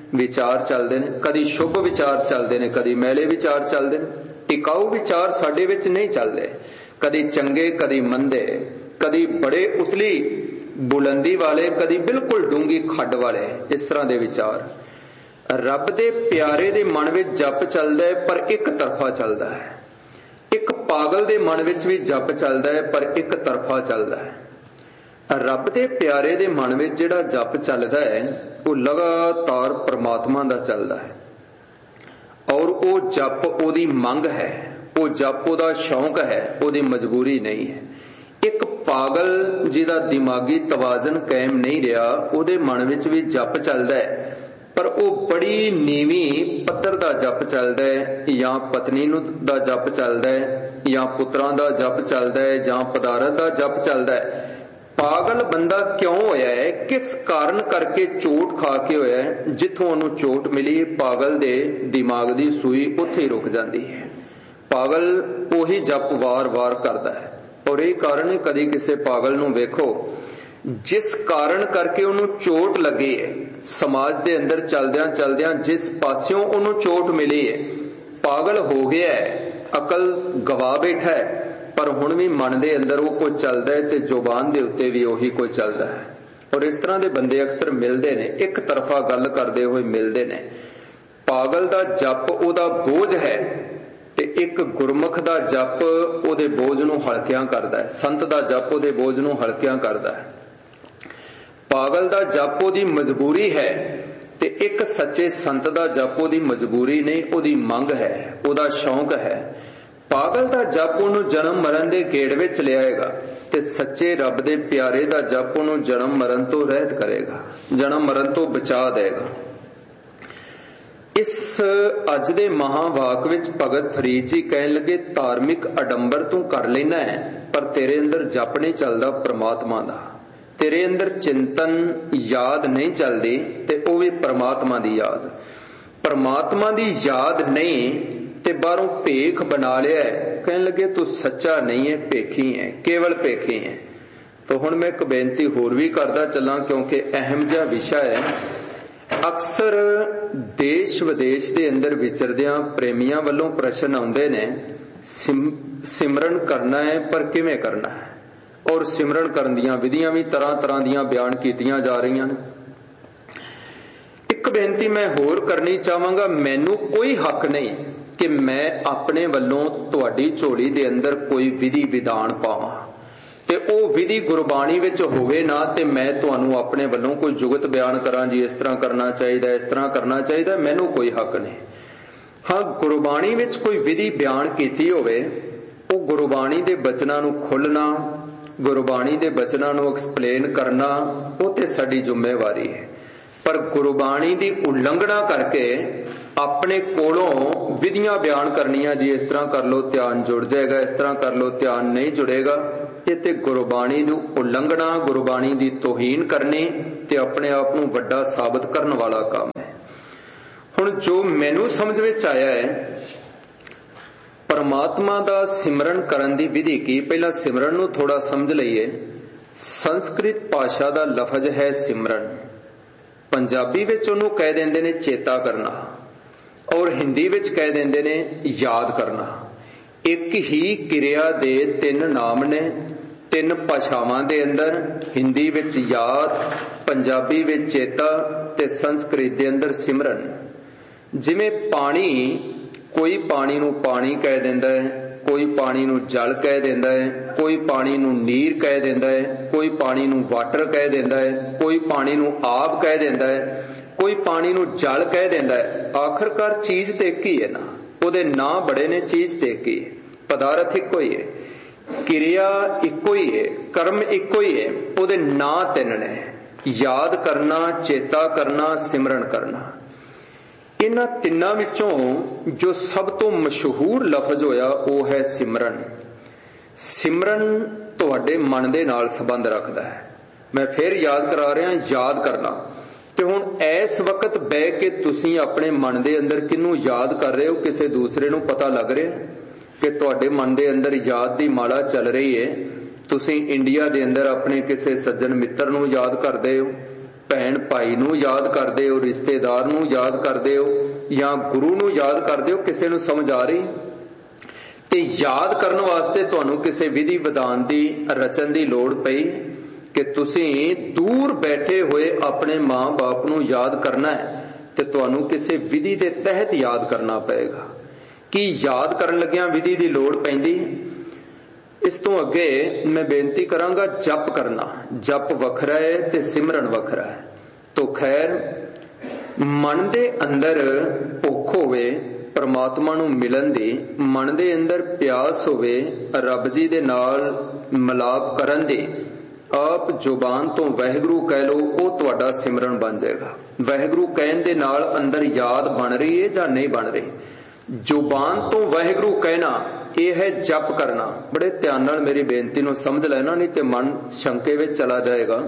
ਵਿਚਾਰ ਚੱਲਦੇ ਨੇ, ਕਦੀ ਸ਼ੁਭ ਵਿਚਾਰ ਚੱਲਦੇ ਨੇ, ਕਦੀ ਮੈਲੇ ਵਿਚਾਰ ਚੱਲਦੇ ਨੇ। ਟਿਕਾਊ ਵਿਚਾਰ ਸਾਡੇ ਵਿੱਚ ਨਹੀਂ ਚੱਲਦੇ, ਕਦੀ ਚੰਗੇ ਕਦੀ ਮੰਦੇ, ਕਦੀ ਬੜੇ ਉਤਲੀ ਬੁਲੰਦੀ ਵਾਲੇ, ਕਦੀ ਬਿਲਕੁਲ ਡੂੰਗੀ ਖੱਡ ਵਾਲੇ, ਇਸ ਤਰ੍ਹਾਂ ਦੇ ਵਿਚਾਰ। ਰੱਬ ਦੇ ਪਿਆਰੇ ਦੇ ਮਨ ਵਿੱਚ ਜਪ ਚੱਲਦਾ ਹੈ ਪਰ ਇੱਕ ਤਰਫਾ ਚੱਲਦਾ ਹੈ। ਇੱਕ ਪਾਗਲ ਦੇ ਮਨ ਵਿੱਚ ਵੀ ਜਪ ਚੱਲਦਾ ਹੈ ਪਰ ਇੱਕ ਤਰਫਾ ਚੱਲਦਾ ਹੈ। ਰੱਬ ਦੇ ਪਿਆਰੇ ਦੇ ਮਨ ਵਿੱਚ ਜਿਹੜਾ ਜਪ ਚੱਲਦਾ ਹੈ ਉਹ ਲਗਾਤਾਰ ਪ੍ਰਮਾਤਮਾ ਦਾ ਚੱਲਦਾ ਹੈ, ਔਰ ਉਹ ਜਪ ਉਹਦੀ ਮੰਗ ਹੈ, ਉਹ ਜਪ ਉਹਦਾ ਸ਼ੌਂਕ ਹੈ, ਉਹਦੀ ਮਜਬੂਰੀ ਨਹੀਂ ਹੈ। ਇੱਕ ਪਾਗਲ ਜਿਹਦਾ ਦਿਮਾਗੀ ਤਵਾਜ਼ਨ ਕਾਇਮ ਨਹੀਂ ਰਿਹਾ, ਉਹਦੇ ਮਨ ਵਿੱਚ ਵੀ ਜਪ ਚੱਲਦਾ ਹੈ ਪਰ ਉਹ ਬੜੀ ਨੀਵੀਂ ਪੱਧਰ ਦਾ ਜਪ ਚੱਲਦਾ ਹੈ, ਜਾਂ ਪਤਨੀ ਨੂੰ ਦਾ ਜਪ ਚੱਲਦਾ ਹੈ, ਜਾਂ ਪੁੱਤਰਾਂ ਦਾ ਜਪ ਚੱਲਦਾ ਹੈ, ਜਾਂ ਪਦਾਰਥ ਦਾ ਜਪ ਚੱਲਦਾ ਹੈ। ਪਾਗਲ ਬੰਦਾ ਕਿਉਂ ਹੋਇਆ ਹੈ, ਕਿਸ ਕਾਰਨ ਕਰਕੇ ਚੋਟ ਖਾ ਕੇ ਹੋਇਆ ਹੈ? ਜਿੱਥੋਂ ਉਹਨੂੰ ਚੋਟ ਮਿਲੀ, ਪਾਗਲ ਦੇ ਦਿਮਾਗ ਦੀ ਸੂਈ ਉੱਥੇ ਹੀ ਰੁਕ ਜਾਂਦੀ ਹੈ। ਪਾਗਲ ਉਹੀ ਜਪ ਵਾਰ-ਵਾਰ ਕਰਦਾ ਹੈ, ਔਰ ਇਹ ਕਾਰਨ ਹੈ, ਕਦੀ ਕਿਸੇ ਪਾਗਲ ਨੂੰ ਵੇਖੋ ਜਿਸ ਕਾਰਨ ਕਰਕੇ ਉਹਨੂੰ ਚੋਟ ਲੱਗੀ ਹੈ, ਸਮਾਜ ਦੇ ਅੰਦਰ ਚਲਦਿਆਂ ਚਲਦਿਆਂ ਜਿਸ ਪਾਸਿਓਂ ਉਹਨੂੰ ਚੋਟ ਮਿਲੀ ਹੈ, ਪਾਗਲ ਹੋ ਗਿਆ ਹੈ, ਅਕਲ ਗਵਾ ਬੈਠਾ ਹੈ, ਪਰ ਹੁਣ ਵੀ ਮਨ ਦੇ ਅੰਦਰ ਉਹ ਕੁਝ ਚੱਲਦਾ ਹੈ ਤੇ ਜ਼ੁਬਾਨ ਦੇ ਉੱਤੇ ਵੀ ਉਹੀ ਕੁਝ ਚੱਲਦਾ ਹੈ। ਔਰ ਇਸ ਤਰ੍ਹਾਂ ਦੇ ਬੰਦੇ ਅਕਸਰ ਮਿਲਦੇ ਨੇ, ਇੱਕ ਤਰਫਾ ਗੱਲ ਕਰਦੇ ਹੋਏ ਮਿਲਦੇ ਨੇ। ਪਾਗਲ ਦਾ ਜਪ ਉਹਦਾ ਬੋਝ ਹੈ ਤੇ ਇੱਕ ਗੁਰਮੁਖ ਦਾ ਜਪ ਉਹਦੇ ਬੋਝ ਨੂੰ ਹਲਕਿਆਂ ਕਰਦਾ ਹੈ, ਸੰਤ ਦਾ ਜਪ ਉਹਦੇ ਬੋਝ ਨੂੰ ਹਲਕਿਆਂ ਕਰਦਾ ਹੈ। ਪਾਗਲ ਦਾ ਜਪ ਉਹਦੀ ਮਜਬੂਰੀ ਹੈ ਤੇ ਇੱਕ ਸੱਚੇ ਸੰਤ ਦਾ ਜਪ ਉਹਦੀ ਮਜਬੂਰੀ ਨਹੀਂ, ਉਹਦੀ ਮੰਗ ਹੈ, ਉਹਦਾ ਸ਼ੌਂਕ ਹੈ। ਪਾਗਲ ਦਾ ਜਪ ਉਹਨੂੰ ਜਨਮ ਮਰਨ ਦੇ ਗੇੜ ਵਿੱਚ ਲਿਆਏਗਾ ਤੇ ਸੱਚੇ ਰੱਬ ਦੇ ਪਿਆਰੇ ਦਾ ਜਪ ਉਹਨੂੰ ਜਨਮ ਮਰਨ ਤੋਂ ਰਹਿਤ ਕਰੇਗਾ, ਜਨਮ ਮਰਨ ਤੋਂ ਬਚਾ ਦੇਗਾ। ਇਸ ਅੱਜ ਦੇ ਮਹਾਵਾਕ ਵਿੱਚ ਭਗਤ ਫਰੀਦ ਜੀ ਕਹਿਣ ਲੱਗੇ, ਧਾਰਮਿਕ ਅਡੰਬਰ ਤੂੰ ਕਰ ਲੈਣਾ ਹੈ ਪਰ ਤੇਰੇ ਅੰਦਰ ਜਪ ਨਹੀਂ ਚੱਲਦਾ ਪ੍ਰਮਾਤਮਾ ਦਾ, ਤੇਰੇ ਅੰਦਰ ਚਿੰਤਨ ਯਾਦ ਨਹੀਂ ਚੱਲਦੀ ਤੇ ਉਹ ਵੀ ਪ੍ਰਮਾਤਮਾ ਦੀ ਯਾਦ। ਪ੍ਰਮਾਤਮਾ ਦੀ ਯਾਦ ਨਹੀਂ ਤੇ ਬਾਹਰੋਂ ਭੇਖ ਬਣਾ ਲਿਆ ਹੈ। ਕਹਿਣ ਲੱਗੇ ਤੂੰ ਸੱਚਾ ਨਹੀਂ ਹੈ, ਭੇਖੀ ਹੈ, ਕੇਵਲ ਭੇਖੀ ਹੈ। ਤਾਂ ਹੁਣ ਮੈਂ ਇੱਕ ਬੇਨਤੀ ਹੋਰ ਵੀ ਕਰਦਾ ਚੱਲਾਂ, ਕਿਉਂਕਿ ਅਹਿਮ ਜਿਹਾ ਵਿਸ਼ਾ ਹੈ। ਅਕਸਰ ਦੇਸ਼ ਵਿਦੇਸ਼ ਦੇ ਅੰਦਰ ਵਿਚਰਦਿਆਂ ਪ੍ਰੇਮੀਆਂ ਵੱਲੋਂ ਪ੍ਰਸ਼ਨ ਆਉਂਦੇ ਨੇ, ਸਿਮਰਨ ਕਰਨਾ ਹੈ ਪਰ ਕਿਵੇਂ ਕਰਨਾ ਹੈ? ਔਰ ਸਿਮਰਨ ਕਰਨ ਦੀਆਂ ਵਿਧੀਆਂ ਵੀ ਤਰ੍ਹਾਂ ਤਰ੍ਹਾਂ ਦੀਆਂ ਬਿਆਨ ਕੀਤੀਆਂ ਜਾ ਰਹੀਆਂ ਨੇ। ਇੱਕ ਬੇਨਤੀ ਮੈਂ ਹੋਰ ਕਰਨੀ ਚਾਹਾਂਗਾ, ਮੈਨੂੰ ਕੋਈ ਹੱਕ ਨਹੀਂ ਕਿ ਮੈਂ ਆਪਣੇ ਵੱਲੋਂ ਤੁਹਾਡੀ ਝੋਲੀ ਦੇ ਅੰਦਰ ਕੋਈ ਵਿਧੀ ਵਿਧਾਨ ਪਾਵਾਂ ਤੇ ਉਹ ਵਿਧੀ ਗੁਰਬਾਣੀ ਵਿੱਚ ਹੋਵੇ ਨਾ, ਤੇ ਮੈਂ ਤੁਹਾਨੂੰ ਆਪਣੇ ਵੱਲੋਂ ਕੋਈ ਜੁਗਤ ਬਿਆਨ ਕਰਾਂ ਜੀ ਇਸ ਤਰ੍ਹਾਂ ਕਰਨਾ ਚਾਹੀਦਾ, ਇਸ ਤਰ੍ਹਾਂ ਕਰਨਾ ਚਾਹੀਦਾ, ਮੈਨੂੰ ਕੋਈ ਹੱਕ ਨਹੀਂ। ਹਾਂ, ਗੁਰਬਾਣੀ ਵਿੱਚ ਕੋਈ ਵਿਧੀ ਬਿਆਨ ਕੀਤੀ ਹੋਵੇ, ਉਹ ਗੁਰਬਾਣੀ ਦੇ ਬਚਨਾਂ ਨੂੰ ਖੋਲ੍ਹਣਾ, ਗੁਰਬਾਣੀ ਦੇ ਬਚਨਾਂ ਨੂੰ ਐਕਸਪਲੇਨ ਕਰਨਾ, ਉਹ ਤੇ ਸਾਡੀ ਜ਼ਿੰਮੇਵਾਰੀ ਹੈ। ਪਰ ਗੁਰਬਾਣੀ ਦੀ ਉਲੰਘਣਾ ਕਰਕੇ ਆਪਣੇ ਕੋਲੋਂ ਵਿਧੀਆਂ ਬਿਆਨ ਕਰਨੀਆਂ, ਜੀ ਇਸ ਤਰ੍ਹਾਂ ਕਰ ਲੋ ਧਿਆਨ ਜੁੜ ਜਾਏਗਾ, ਇਸ ਤਰ੍ਹਾਂ ਕਰ ਲੋ ਧਿਆਨ ਨਹੀਂ ਜੁੜੇਗਾ, ਇਹ ਤੇ ਗੁਰਬਾਣੀ ਦੀ ਉਲੰਘਣਾ, ਗੁਰਬਾਣੀ ਦੀ ਤੋਹੀਨ ਕਰਨੀ ਤੇ ਆਪਣੇ ਆਪ ਨੂੰ ਵੱਡਾ ਸਾਬਤ ਕਰਨ ਵਾਲਾ ਕੰਮ ਹੈ। ਹੁਣ ਜੋ ਮੈਨੂੰ ਸਮਝ ਵਿੱਚ ਆਇਆ ਹੈ, ਪਰਮਾਤਮਾ ਦਾ ਸਿਮਰਨ ਕਰਨ ਦੀ ਵਿਧੀ ਕੀ? ਪਹਿਲਾਂ ਸਿਮਰਨ ਨੂੰ ਥੋੜਾ ਸਮਝ ਲਈਏ। ਸੰਸਕ੍ਰਿਤ ਭਾਸ਼ਾ ਦਾ ਲਫ਼ਜ਼ ਹੈ ਸਿਮਰਨ। ਪੰਜਾਬੀ ਵਿੱਚ ਉਹਨੂੰ ਕਹਿ ਦਿੰਦੇ ਨੇ ਚੇਤਾ ਕਰਨਾ, ਔਰ ਹਿੰਦੀ ਵਿੱਚ ਕਹਿ ਦਿੰਦੇ ਨੇ ਯਾਦ ਕਰਨਾ। ਇੱਕ ਹੀ ਕਿਰਿਆ ਦੇ ਤਿੰਨ ਨਾਮ ਨੇ, ਤਿੰਨ ਭਾਸ਼ਾਵਾਂ ਦੇ ਅੰਦਰ, ਹਿੰਦੀ ਵਿੱਚ ਯਾਦ, ਪੰਜਾਬੀ ਵਿੱਚ ਚੇਤਾ ਤੇ ਸੰਸਕ੍ਰਿਤ ਦੇ ਅੰਦਰ ਸਿਮਰਨ। ਜਿਵੇਂ ਪਾਣੀ, ਕੋਈ ਪਾਣੀ ਨੂੰ ਪਾਣੀ ਕਹਿ ਦਿੰਦਾ ਹੈ, ਕੋਈ ਪਾਣੀ ਨੂੰ ਜਲ ਕਹਿ ਦਿੰਦਾ ਹੈ, ਕੋਈ ਪਾਣੀ ਨੂੰ ਨੀਰ ਕਹਿ ਦਿੰਦਾ ਹੈ, ਕੋਈ ਪਾਣੀ ਨੂੰ ਵਾਟਰ ਕਹਿ ਦਿੰਦਾ ਹੈ, ਕੋਈ ਪਾਣੀ ਨੂੰ ਆਬ ਕਹਿ ਦਿੰਦਾ ਹੈ, ਕੋਈ ਪਾਣੀ ਨੂੰ ਜਲ ਕਹਿ ਦਿੰਦਾ ਹੈ। ਆਖਰਕਾਰ ਚੀਜ਼ ਤੇ ਇੱਕ ਹੀ ਹੈ ਨਾ, ਉਹਦੇ ਨਾਂ ਬੜੇ ਨੇ, ਚੀਜ਼ ਤੇ ਇੱਕ ਹੀ ਹੈ, ਪਦਾਰਥ ਇੱਕੋ ਹੀ ਹੈ, ਕਿਰਿਆ ਇੱਕੋ ਹੀ ਹੈ, ਕਰਮ ਇੱਕੋ ਹੀ ਹੈ, ਉਹਦੇ ਨਾਂ ਤਿੰਨ ਨੇ, ਯਾਦ ਕਰਨਾ, ਚੇਤਾ ਕਰਨਾ, ਸਿਮਰਨ ਕਰਨਾ। ਇਹਨਾਂ ਤਿੰਨਾਂ ਵਿੱਚੋਂ ਜੋ ਸਭ ਤੋਂ ਮਸ਼ਹੂਰ ਲਫ਼ਜ਼ ਹੋਇਆ ਉਹ ਹੈ ਸਿਮਰਨ। ਸਿਮਰਨ ਤੁਹਾਡੇ ਮਨ ਦੇ ਨਾਲ ਸੰਬੰਧ ਰੱਖਦਾ ਹੈ। ਮੈਂ ਫਿਰ ਯਾਦ ਕਰਾ ਰਿਹਾ, ਯਾਦ ਕਰਨਾ। ਤੇ ਹੁਣ ਇਸ ਵਕਤ ਬਹਿ ਕੇ ਤੁਸੀਂ ਆਪਣੇ ਮਨ ਦੇ ਅੰਦਰ ਕਿਹਨੂੰ ਯਾਦ ਕਰ ਰਹੇ ਹੋ? ਕਿਸੇ ਦੂਸਰੇ ਨੂੰ ਪਤਾ ਲੱਗ ਰਿਹਾ ਕਿ ਤੁਹਾਡੇ ਮਨ ਦੇ ਅੰਦਰ ਯਾਦ ਦੀ ਮਾਲਾ ਚੱਲ ਰਹੀ ਹੈ? ਤੁਸੀਂ ਇੰਡੀਆ ਦੇ ਅੰਦਰ ਆਪਣੇ ਕਿਸੇ ਸੱਜਣ ਮਿੱਤਰ ਨੂੰ ਯਾਦ ਕਰਦੇ ਹੋ, ਭੈਣ ਭਾਈ ਨੂੰ ਯਾਦ ਕਰਦੇ ਹੋ, ਰਿਸ਼ਤੇਦਾਰ ਨੂੰ ਯਾਦ ਕਰਦੇ ਹੋ, ਜਾਂ ਗੁਰੂ ਨੂੰ ਯਾਦ ਕਰਦੇ ਹੋ? ਕਿਸੇ ਨੂੰ ਸਮਝ ਆ ਰਹੀ? ਤੇ ਯਾਦ ਕਰਨ ਵਾਸਤੇ ਤੁਹਾਨੂੰ ਕਿਸੇ ਵਿਧੀ ਵਿਧਾਨ ਦੀ ਰਚਨ ਦੀ ਲੋੜ ਪਈ ਕਿ ਤੁਸੀਂ ਦੂਰ ਬੈਠੇ ਹੋਏ ਆਪਣੇ ਮਾਂ-ਬਾਪ ਨੂੰ ਯਾਦ ਕਰਨਾ ਹੈ ਤੇ ਤੁਹਾਨੂੰ ਕਿਸੇ ਵਿਧੀ ਦੇ ਤਹਿਤ ਯਾਦ ਕਰਨਾ ਪਏਗਾ। ਕੀ ਯਾਦ ਕਰਨ ਲੱਗਿਆਂ ਵਿਧੀ ਦੀ ਲੋੜ ਪੈਂਦੀ? ਇਸ ਤੋਂ ਅੱਗੇ ਮੈਂ ਬੇਨਤੀ ਕਰਾਂਗਾ, ਜਪ ਕਰਨਾ। ਜਪ ਵੱਖਰਾ ਹੈ ਤੇ ਸਿਮਰਨ ਵੱਖਰਾ ਹੈ। ਤੋ ਖੈਰ, ਮਨ ਦੇ ਅੰਦਰ ਭੁੱਖ ਹੋਵੇ ਪਰਮਾਤਮਾ ਨੂੰ ਮਿਲਣ ਦੀ, ਮਨ ਦੇ ਅੰਦਰ ਪਿਆਸ ਹੋਵੇ ਰੱਬ ਜੀ ਦੇ ਨਾਲ ਮਿਲਾਪ ਕਰਨ ਦੀ, ਆਪ ਜ਼ੁਬਾਨ ਤੋਂ ਵਾਹਿਗੁਰੂ ਕਹਿ ਲਓ, ਉਹ ਤੁਹਾਡਾ ਸਿਮਰਨ ਬਣ ਜਾਏਗਾ। ਵਾਹਿਗੁਰੂ ਕਹਿਣ ਦੇ ਨਾਲ ਅੰਦਰ ਯਾਦ ਬਣ ਰਹੀ ਹੈ ਜਾਂ ਨਹੀਂ ਬਣ ਰਹੀ? ਜ਼ੁਬਾਨ ਤੋਂ ਵਾਹਿਗੁਰੂ ਕਹਿਣਾ, ਇਹ ਹੈ ਜਪ ਕਰਨਾ। ਬੜੇ ਧਿਆਨ ਨਾਲ ਮੇਰੀ ਬੇਨਤੀ ਨੂੰ ਸਮਝ ਲੈਣਾ, ਨਹੀਂ ਤੇ ਮਨ ਸ਼ੰਕੇ ਵਿੱਚ ਚਲਾ ਜਾਏਗਾ।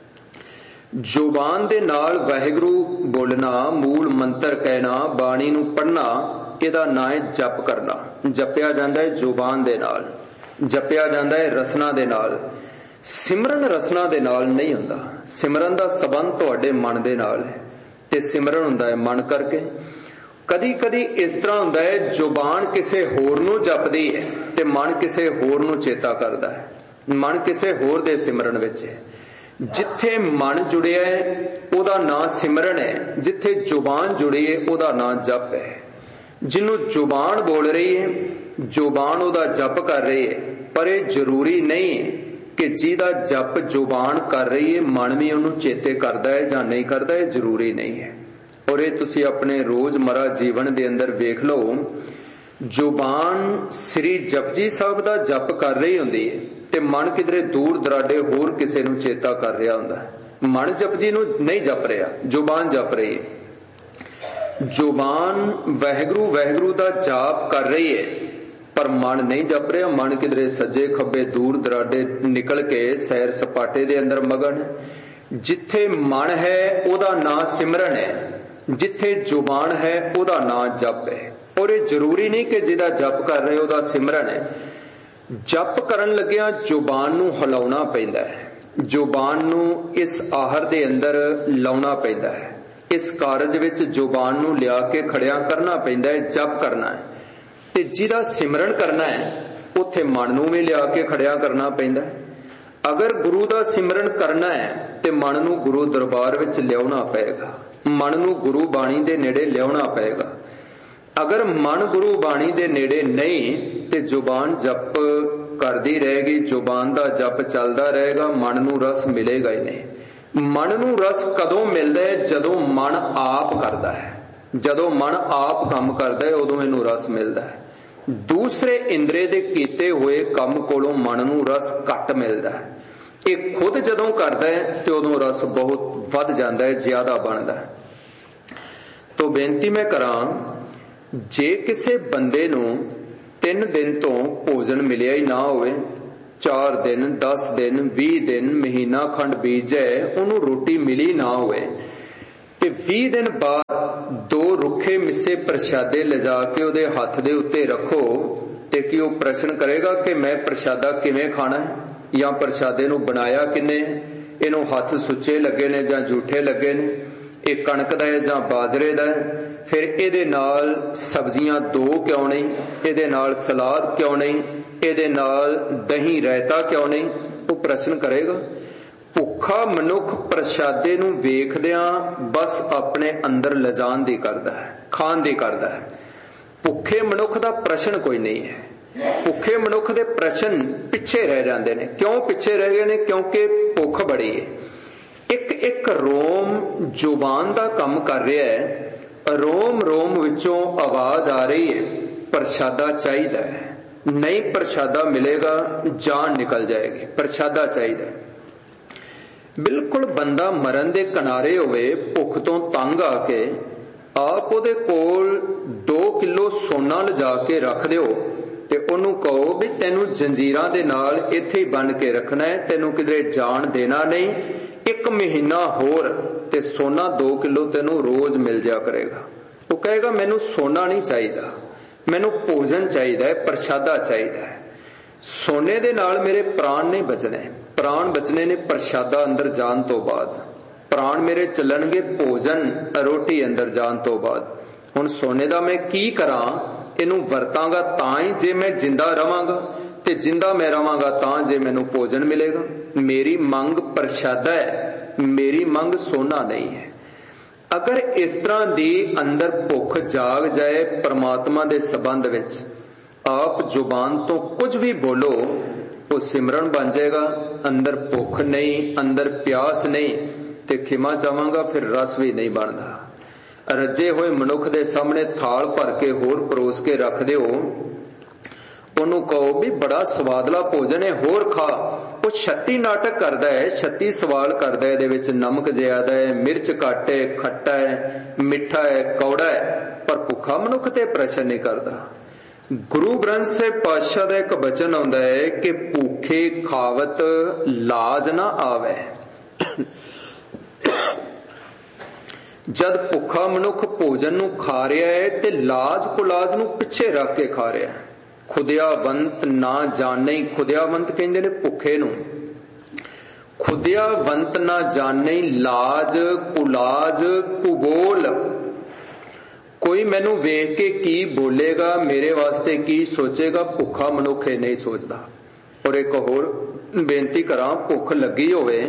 ਜ਼ੁਬਾਨ ਦੇ ਨਾਲ ਵਾਹਿਗੁਰੂ ਬੋਲਣਾ, ਮੂਲ ਮੰਤਰ ਕਹਿਣਾ, ਬਾਣੀ ਨੂੰ ਪੜ੍ਹਨਾ, ਇਹਦਾ ਨਾਂ ਹੈ ਜਪ ਕਰਨਾ। ਜਪਿਆ ਜਾਂਦਾ ਹੈ ਜ਼ੁਬਾਨ ਦੇ ਨਾਲ, ਜਪਿਆ ਜਾਂਦਾ ਹੈ ਰਸਨਾ ਦੇ ਨਾਲ। ਸਿਮਰਨ ਰਸਨਾ ਦੇ ਨਾਲ ਨਹੀਂ ਹੁੰਦਾ। ਸਿਮਰਨ ਦਾ ਸਬੰਧ ਤੁਹਾਡੇ ਮਨ ਦੇ ਨਾਲ ਹੈ ਤੇ ਸਿਮਰਨ ਹੁੰਦਾ ਹੈ ਮਨ ਕਰਕੇ। ਕਦੀ ਕਦੀ ਇਸ ਤਰ੍ਹਾਂ ਹੁੰਦਾ ਹੈ, ਜ਼ੁਬਾਨ ਕਿਸੇ ਹੋਰ ਨੂੰ ਜਪਦੀ ਹੈ ਤੇ ਮਨ ਕਿਸੇ ਹੋਰ ਨੂੰ ਚੇਤਾ ਕਰਦਾ ਹੈ। ਮਨ ਕਿਸੇ ਹੋਰ ਦੇ ਸਿਮਰਨ ਵਿੱਚ ਹੈ। ਜਿੱਥੇ ਮਨ ਜੁੜਿਆ ਹੈ ਉਹਦਾ ਨਾਂ ਸਿਮਰਨ ਹੈ, ਜਿੱਥੇ ਜ਼ੁਬਾਨ ਜੁੜੀ ਹੈ ਉਹਦਾ ਨਾਂ ਜਪ ਹੈ। ਜਿਹਨੂੰ ਜ਼ੁਬਾਨ ਬੋਲ ਰਹੀ ਹੈ, ਜ਼ੁਬਾਨ ਉਹਦਾ ਜਪ ਕਰ ਰਹੀ ਹੈ, ਪਰ ਇਹ ਜ਼ਰੂਰੀ ਨਹੀਂ ਕਿ ਜਿਹਦਾ ਜਪ ਜ਼ੁਬਾਨ ਕਰ ਰਹੀ ਹੈ ਮਨ ਵੀ ਉਹਨੂੰ ਚੇਤੇ ਕਰਦਾ ਹੈ ਜਾਂ ਨਹੀਂ ਕਰਦਾ, ਇਹ ਜ਼ਰੂਰੀ ਨਹੀਂ ਹੈ। ਔਰ ਇਹ ਤੁਸੀਂ ਆਪਣੇ ਰੋਜ਼ਮਰਾ ਜੀਵਨ ਦੇ ਅੰਦਰ ਵੇਖ ਲਓ, ਜ਼ੁਬਾਨ ਸ੍ਰੀ ਜਪਜੀ ਸਾਹਿਬ ਦਾ ਜਪ ਕਰ ਰਹੀ ਹੁੰਦੀ ਹੈ ਤੇ ਮਨ ਕਿਧਰੇ ਦੂਰ ਦਰਾਡੇ ਹੋਰ ਕਿਸੇ ਨੂੰ ਚੇਤਾ ਕਰ ਰਿਹਾ ਹੁੰਦਾ। ਮਨ ਜਪਜੀ ਨੂੰ ਨਹੀਂ ਜਪ ਰਿਹਾ, ਜ਼ੁਬਾਨ ਜਪ ਰਹੀ ਹੈ। ਜ਼ੁਬਾਨ ਵਾਹਿਗੁਰੂ ਵਾਹਿਗੁਰੂ ਦਾ ਜਾਪ ਕਰ ਰਹੀ ਹੈ ਪਰ ਮਨ ਨਹੀਂ ਜਪ ਰਿਹਾ। ਮਨ ਕਿਧਰੇ ਸੱਜੇ ਖੱਬੇ ਦੂਰ ਦਰਾਡੇ ਨਿਕਲ ਕੇ ਸੈਰ ਸਪਾਟੇ ਦੇ ਅੰਦਰ ਮਗਨ। ਜਿੱਥੇ ਮਨ ਹੈ ਉਹਦਾ ਨਾਂ ਸਿਮਰਨ ਹੈ, ਜਿੱਥੇ ਜ਼ੁਬਾਨ ਹੈ ਉਹਦਾ ਨਾਂ ਜਪ ਹੈ। ਔਰ ਇਹ ਜ਼ਰੂਰੀ ਨਹੀਂ ਕਿ ਜਿਹਦਾ ਜਪ ਕਰ ਰਹੇ ਉਹਦਾ ਸਿਮਰਨ ਹੈ। ਜਪ ਕਰਨ ਲੱਗਿਆਂ ਜ਼ੁਬਾਨ ਨੂੰ ਹਿਲਾਉਣਾ ਪੈਂਦਾ ਹੈ, ਜ਼ੁਬਾਨ ਨੂੰ ਇਸ ਆਹਰ ਦੇ ਅੰਦਰ ਲਾਉਣਾ ਪੈਂਦਾ ਹੈ। ਇਸ ਕਾਰਜ ਵਿੱਚ ਜ਼ੁਬਾਨ ਨੂੰ ਲਿਆ ਕੇ ਖੜਿਆ ਕਰਨਾ ਪੈਂਦਾ ਹੈ, ਜਪ ਕਰਨਾ ਹੈ। ਤੇ ਜਿਹਦਾ ਸਿਮਰਨ ਕਰਨਾ ਹੈ ਉੱਥੇ ਮਨ ਨੂੰ ਵੀ ਲਿਆ ਕੇ ਖੜਿਆ ਕਰਨਾ ਪੈਂਦਾ ਹੈ। ਅਗਰ ਗੁਰੂ ਦਾ ਸਿਮਰਨ ਕਰਨਾ ਹੈ ਤੇ ਮਨ ਨੂੰ ਗੁਰੂ ਦਰਬਾਰ ਵਿੱਚ ਲਿਆਉਣਾ ਪਏਗਾ, ਮਨ ਨੂੰ ਗੁਰੂ ਬਾਣੀ ਦੇ ਨੇੜੇ ਲਿਆਉਣਾ ਪਏਗਾ। ਅਗਰ ਮਨ ਗੁਰੂ ਬਾਣੀ ਦੇ ਨੇੜੇ ਨਹੀਂ ਤੇ ਜ਼ੁਬਾਨ ਜਪ ਕਰਦੀ ਰਹੇਗੀ, ਜ਼ੁਬਾਨ ਦਾ ਜਪ ਚੱਲਦਾ ਰਹੇਗਾ, ਮਨ ਨੂੰ ਰਸ ਮਿਲੇਗਾ ਹੀ ਨਹੀਂ। ਮਨ ਨੂੰ ਰਸ ਕਦੋਂ ਮਿਲਦਾ ਹੈ? ਜਦੋਂ ਮਨ ਆਪ ਕਰਦਾ ਹੈ। ਜਦੋਂ ਮਨ ਆਪ ਕੰਮ ਕਰਦਾ ਹੈ ਉਦੋਂ ਇਹਨੂੰ ਰਸ ਮਿਲਦਾ ਹੈ। ਦੂਸਰੇ ਇੰਦਰੇ ਦੇ ਕੀਤੇ ਹੋਏ ਕੰਮ ਕੋਲੋਂ ਮਨ ਨੂੰ ਰਸ ਘੱਟ ਮਿਲਦਾ ਹੈ। ਇਹ ਖੁਦ ਜਦੋਂ ਕਰਦਾ ਹੈ ਤੇ ਉਦੋਂ ਰਸ ਬਹੁਤ ਵੱਧ ਜਾਂਦਾ ਹੈ, ਜ਼ਿਆਦਾ ਬਣਦਾ ਹੈ। ਤੋ ਬੇਨਤੀ ਮੈਂ ਕਰਾਂ, ਜੇ ਕਿਸੇ ਬੰਦੇ ਨੂੰ 3 ਦਿਨ ਤੋਂ ਭੋਜਨ ਮਿਲਿਆ ਹੀ ਨਾ ਹੋਵੇ, 4 ਦਿਨ 10 ਦਿਨ 20 ਦਿਨ ਮਹੀਨਾ ਖੰਡ ਬੀਤ ਜਾਏ, ਉਹਨੂੰ ਰੋਟੀ ਮਿਲੀ ਨਾ ਹੋਵੇ ਤੇ 20 ਦਿਨ ਬਾਅਦ 2 ਰੁੱਖੇ ਮਿੱਸੇ ਪ੍ਰਸ਼ਾਦੇ ਲਿਜਾ ਕੇ ਉਹਦੇ ਹੱਥ ਦੇ ਉੱਤੇ ਰੱਖੋ ਤੇ ਕੀ ਉਹ ਪ੍ਰਸ਼ਨ ਕਰੇਗਾ ਕਿ ਮੈਂ ਪ੍ਰਸ਼ਾਦਾ ਕਿਵੇਂ ਖਾਣਾ ਹੈ, ਜਾਂ ਪ੍ਰਸ਼ਾਦੇ ਨੂੰ ਬਣਾਇਆ ਕਿੰਨੇ, ਇਹਨੂੰ ਹੱਥ ਸੁੱਚੇ ਲੱਗੇ ਨੇ ਜਾਂ ਝੂਠੇ ਲੱਗੇ ਨੇ, ਇਹ ਕਣਕ ਦਾ ਹੈ ਜਾਂ ਬਾਜਰੇ ਦਾ ਹੈ, ਫਿਰ ਇਹਦੇ ਨਾਲ ਸਬਜ਼ੀਆਂ 2 ਕਿਉਂ ਨਹੀਂ, ਇਹਦੇ ਨਾਲ ਸਲਾਦ ਕਿਉਂ ਨਹੀਂ, ਇਹਦੇ ਨਾਲ ਦਹੀਂ ਰਾਇਤਾ ਕਿਉਂ ਨਹੀਂ, ਉਹ ਪ੍ਰਸ਼ਨ ਕਰੇਗਾ। ਭੁੱਖਾ ਮਨੁੱਖ ਪ੍ਰਸ਼ਾਦੇ ਨੂੰ ਵੇਖਦਿਆਂ ਬਸ ਆਪਣੇ ਅੰਦਰ ਲਿਜਾਣ ਦੀ ਕਰਦਾ ਹੈ, ਖਾਣ ਦੀ ਕਰਦਾ ਹੈ। ਭੁੱਖੇ ਮਨੁੱਖ ਦਾ ਪ੍ਰਸ਼ਨ ਕੋਈ ਨਹੀਂ ਹੈ। ਭੁੱਖੇ ਮਨੁੱਖ ਦੇ ਪ੍ਰਸ਼ਨ ਪਿੱਛੇ ਰਹਿ ਜਾਂਦੇ ਨੇ। ਕਿਉਂ ਪਿੱਛੇ ਰਹਿ ਗਏ ਨੇ? ਕਿਉਂਕਿ ਭੁੱਖ ਬੜੀ ਹੈ। ਇੱਕ ਇੱਕ ਰੋਮ ਜ਼ੁਬਾਨ ਦਾ ਕੰਮ ਕਰ ਰਿਹਾ ਹੈ, ਰੋਮ ਰੋਮ ਵਿੱਚੋਂ ਆਵਾਜ਼ ਆ ਰਹੀ ਹੈ ਪ੍ਰਸ਼ਾਦਾ ਚਾਹੀਦਾ ਹੈ, ਨਹੀਂ ਪ੍ਰਸ਼ਾਦਾ ਮਿਲੇਗਾ ਜਾਨ ਨਿਕਲ ਜਾਏਗੀ, ਪ੍ਰਸ਼ਾਦਾ ਚਾਹੀਦਾ ਹੈ। ਬਿਲਕੁਲ ਬੰਦਾ ਮਰਨ ਦੇ ਕਿਨਾਰੇ ਹੋਵੇ, ਭੁੱਖ ਤੋਂ ਤੰਗ ਆ ਕੇ ਆਪ ਉਹਦੇ ਕੋਲ 2 ਕਿਲੋ ਸੋਨਾ ਲਿਜਾ ਕੇ ਰੱਖ ਦਿਓ ਤੇ ਉਹਨੂੰ ਕਹੋ ਵੀ ਤੈਨੂੰ ਜੰਜੀਰਾਂ ਦੇ ਨਾਲ ਇੱਥੇ ਹੀ ਬੰਨ ਕੇ ਰੱਖਣਾ ਹੈ, ਤੈਨੂੰ ਕਿਧਰੇ ਜਾਣ ਦੇਣਾ ਨਹੀਂ, 1 ਮਹੀਨਾ ਹੋਰ ਤੇ ਸੋਨਾ 2 ਕਿਲੋ ਤੈਨੂੰ ਰੋਜ਼ ਮਿਲ ਜਾ ਕਰੇਗਾ। ਉਹ ਕਹੇਗਾ ਮੈਨੂੰ ਸੋਨਾ ਨਹੀਂ ਚਾਹੀਦਾ, ਮੈਨੂੰ ਭੋਜਨ ਚਾਹੀਦਾ ਹੈ, ਪ੍ਰਸ਼ਾਦਾ ਚਾਹੀਦਾ ਹੈ। ਸੋਨੇ ਦੇ ਨਾਲ ਮੇਰੇ ਪ੍ਰਾਣ ਨਹੀਂ ਬਚਣੇ, ਪ੍ਰਾਣ ਬਚਣੇ ਨੇ ਪ੍ਰਸ਼ਾਦਾ ਅੰਦਰ ਜਾਣ ਤੋਂ ਬਾਅਦ। प्राण मेरे चलणगे भोजन रोटी अंदर जान तो बाद। हुण सोने दा मैं की करां, इनू वरतांगा तां ही जे मैं जिंदा रवांगा, ते जिंदा मैं रवांगा तां जे मैनू भोजन मिलेगा। मेरी मंग प्रसादा है, मेरी मंग सोना नहीं है। अगर इस तरह दी अंदर भुख जाग जाए परमात्मा दे संबंध विच, आप जुबान तो कुछ भी बोलो वो सिमरन बन जाएगा। अंदर भुख नहीं, अंदर प्यास नहीं, ते खिमा चाहांगा फिर रस भी नहीं बनता। रजे हुए मनुख दे सामने थाल भर के होर परोस के रख दिओ, ओनू कहो भी बड़ा स्वादला भोजन है, होर खा। वो 36 नाटक करदा है, 36 सवाल करदा है, इहदे विच नमक ज्यादा है, मिर्च घट है, खट्टा है, मिठा है, कौड़ा है, पर भुखा मनुख ते प्रश्न नहीं करदा। गुरु ग्रंथ साहिब पातशाह दा एक वचन आउंदा है कि भूखे खावत लाज ना आवे। जद भुखा मनुख भोजन नू खा रहा है ते लाज कुलाज नू पिछे रख के खा रहा है। खुदियावंत ना जाने, खुदियावंत कहंदे ने भुखे नू, खुदियावंत ना जाने लाज कुलाज कुबोल। कोई मैनू वेख के की बोलेगा, मेरे वास्ते की सोचेगा, भुखा मनुख ये नहीं सोचदा। और एक होर बेनती करां, भुख लगी होवे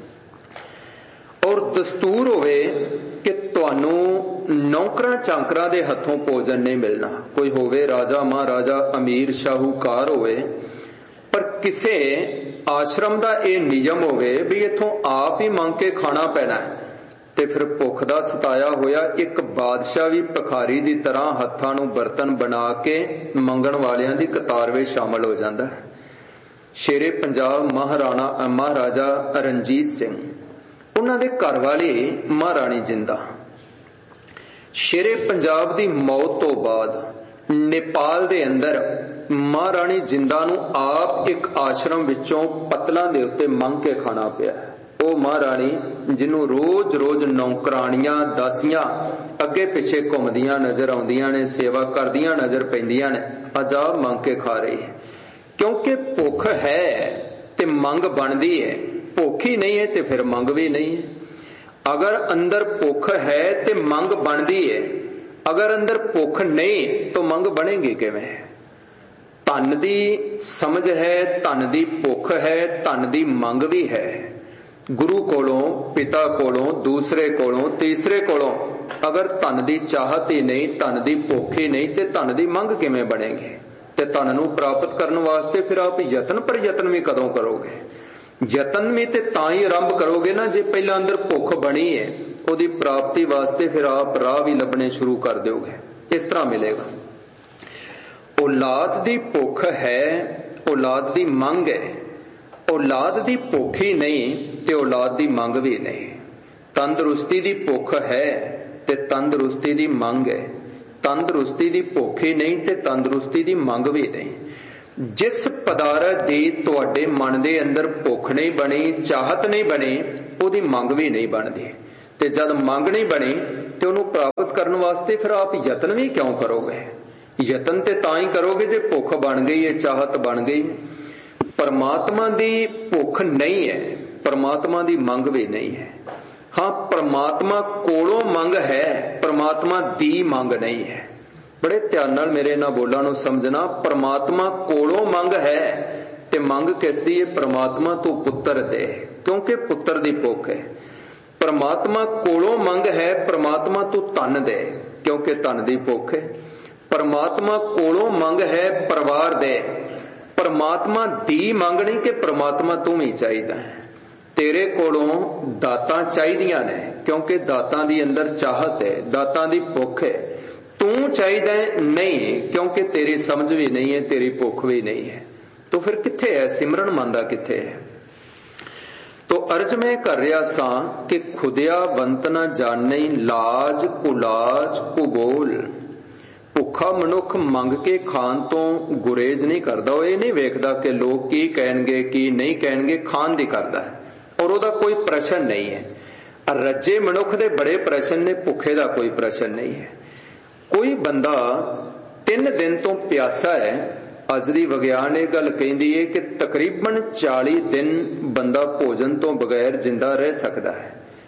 और दस्तूर होवे कि तुहानू नौकरां चांकरां दे हथों भोजन नहीं मिलना। कोई होवे राजा महाराजा अमीर शाहूकार होवे, पर किसे आश्रम दा ये नियम होवे भी इथों आप ही मंग के खाना पैना है, ते फिर भुख दा सताया होया एक बादशाह भी भखारी दी तरह हत्थां नू बर्तन बना के मंगण वालियां दी कतार विच शामिल हो जांदा है। शेरे पंजाब महाराजा रणजीत सिंह, उन्हां दे घर वाली महाराणी जिंदा, शेरे पंजाब दी मौत तो बाद नेपाल दे अंदर महाराणी जिंदा नू आप एक आश्रम विचों पतलां दे उत्ते मंग के खाना पिया। ओ महाराणी जिन्हों रोज रोज नौकरानियां दासियां अगे पिछे घुमदियां नजर आउंदियां ने, सेवा करदियां नजर पैंदियां ने, अज आप मंग के खा रही है। क्योंकि भुख है ते मंग बनदी है, भुख ही नहीं है ते फिर मंग भी नहीं है। अगर अंदर भुख है ते मंग बनदी है, अगर अंदर भुख नहीं तो मंग बनेगी किवें? धन दी समझ है, धन दी भुख है, धन दी मंग भी है। गुरु कोलों, पिता कोलों, दूसरे कोलों, तीसरे कोलों अगर धन दी चाहत ही नहीं, धन दी भुख ही नहीं, ते धन दी मंग किवें बनेगी? ते धन नूं प्राप्त करने वास्ते फिर आप यतन पर यतन भी कदों करोगे? यतन भी ते तां ही आरंभ करोगे ना जे पहला अंदर भुख बनी है। उहदी प्राप्ति वास्ते फिर आप राह भी लभने शुरू कर दोगे। इस तरह मिलेगा। औलाद दी भुख है, औलाद दी मंग है। औलाद दी भुख ही नहीं ते औलाद दी मंग भी नहीं। तंदुरुस्ती दी भुख है ते तंदुरुस्ती दी मंग है। तंदुरुस्ती दी भुख ही नहीं ते तंदुरुस्ती दी मंग भी नहीं। जिस पदारथ दी तुहाडे मन दे अंदर भुख नहीं बनी, चाहत नहीं बनी, उहदी मंग भी नहीं बनदी। ते जद मंग नहीं बनी ते उहनूं प्राप्त करने वास्ते फिर आप यतन भी क्यों करोगे? यतन ते तां ही करोगे जे भुख बन गई है, चाहत बन गई। परमात्मा दी भुख नहीं है, परमात्मा दी मंग भी नहीं है। हाँ, परमात्मा कोलों मंग है, परमात्मा दी मंग नहीं है। बड़े ध्यान नाल मेरे इन्हां बोलां नूं समझना। परमात्मा कोलों मंग है ते मंग किस दी है? परमात्मा तू पुत्र दे, क्योंकि पुत्र दी भुख है। परमात्मा कोलों मंग है, परमात्मा तू धन दे, क्योंकि धन दी भुख है। परमात्मा कोलों मंग है, परिवार दे। परमात्मा दी मंग नहीं कि परमात्मा तू ही चाहिदा है। तेरे कोलों दातां चाहिदियां ने, क्योंकि दातां दी अंदर चाहत है, दातां दी भुख है। तू चाहिदा नहीं, क्योंकि तेरी समझ भी नहीं है, तेरी भुख भी नहीं है। तो फिर किथे है सिमरन मनदा, किथे है? तो अर्ज मैं कर रहा सा कि खुदियावंत ना जाने लाज कुलाज कुबोल। भुखा मनुख मंग के खान तो गुरेज नहीं करदा। वो ये नहीं वेखदा कि लोग की कहणगे की नहीं कहणगे, खान दी करदा है और ओहदा कोई प्रश्न नहीं है। रजे मनुख दे बड़े प्रश्न ने, भुखे दा कोई प्रश्न नहीं है। कोई बंदा 3 दिन तो प्यासा है, अज दी विग्यान ये गल कहंदी है कि तकरीबन 40 दिन बंदा भोजन तो बगैर जिंदा रह सकता है।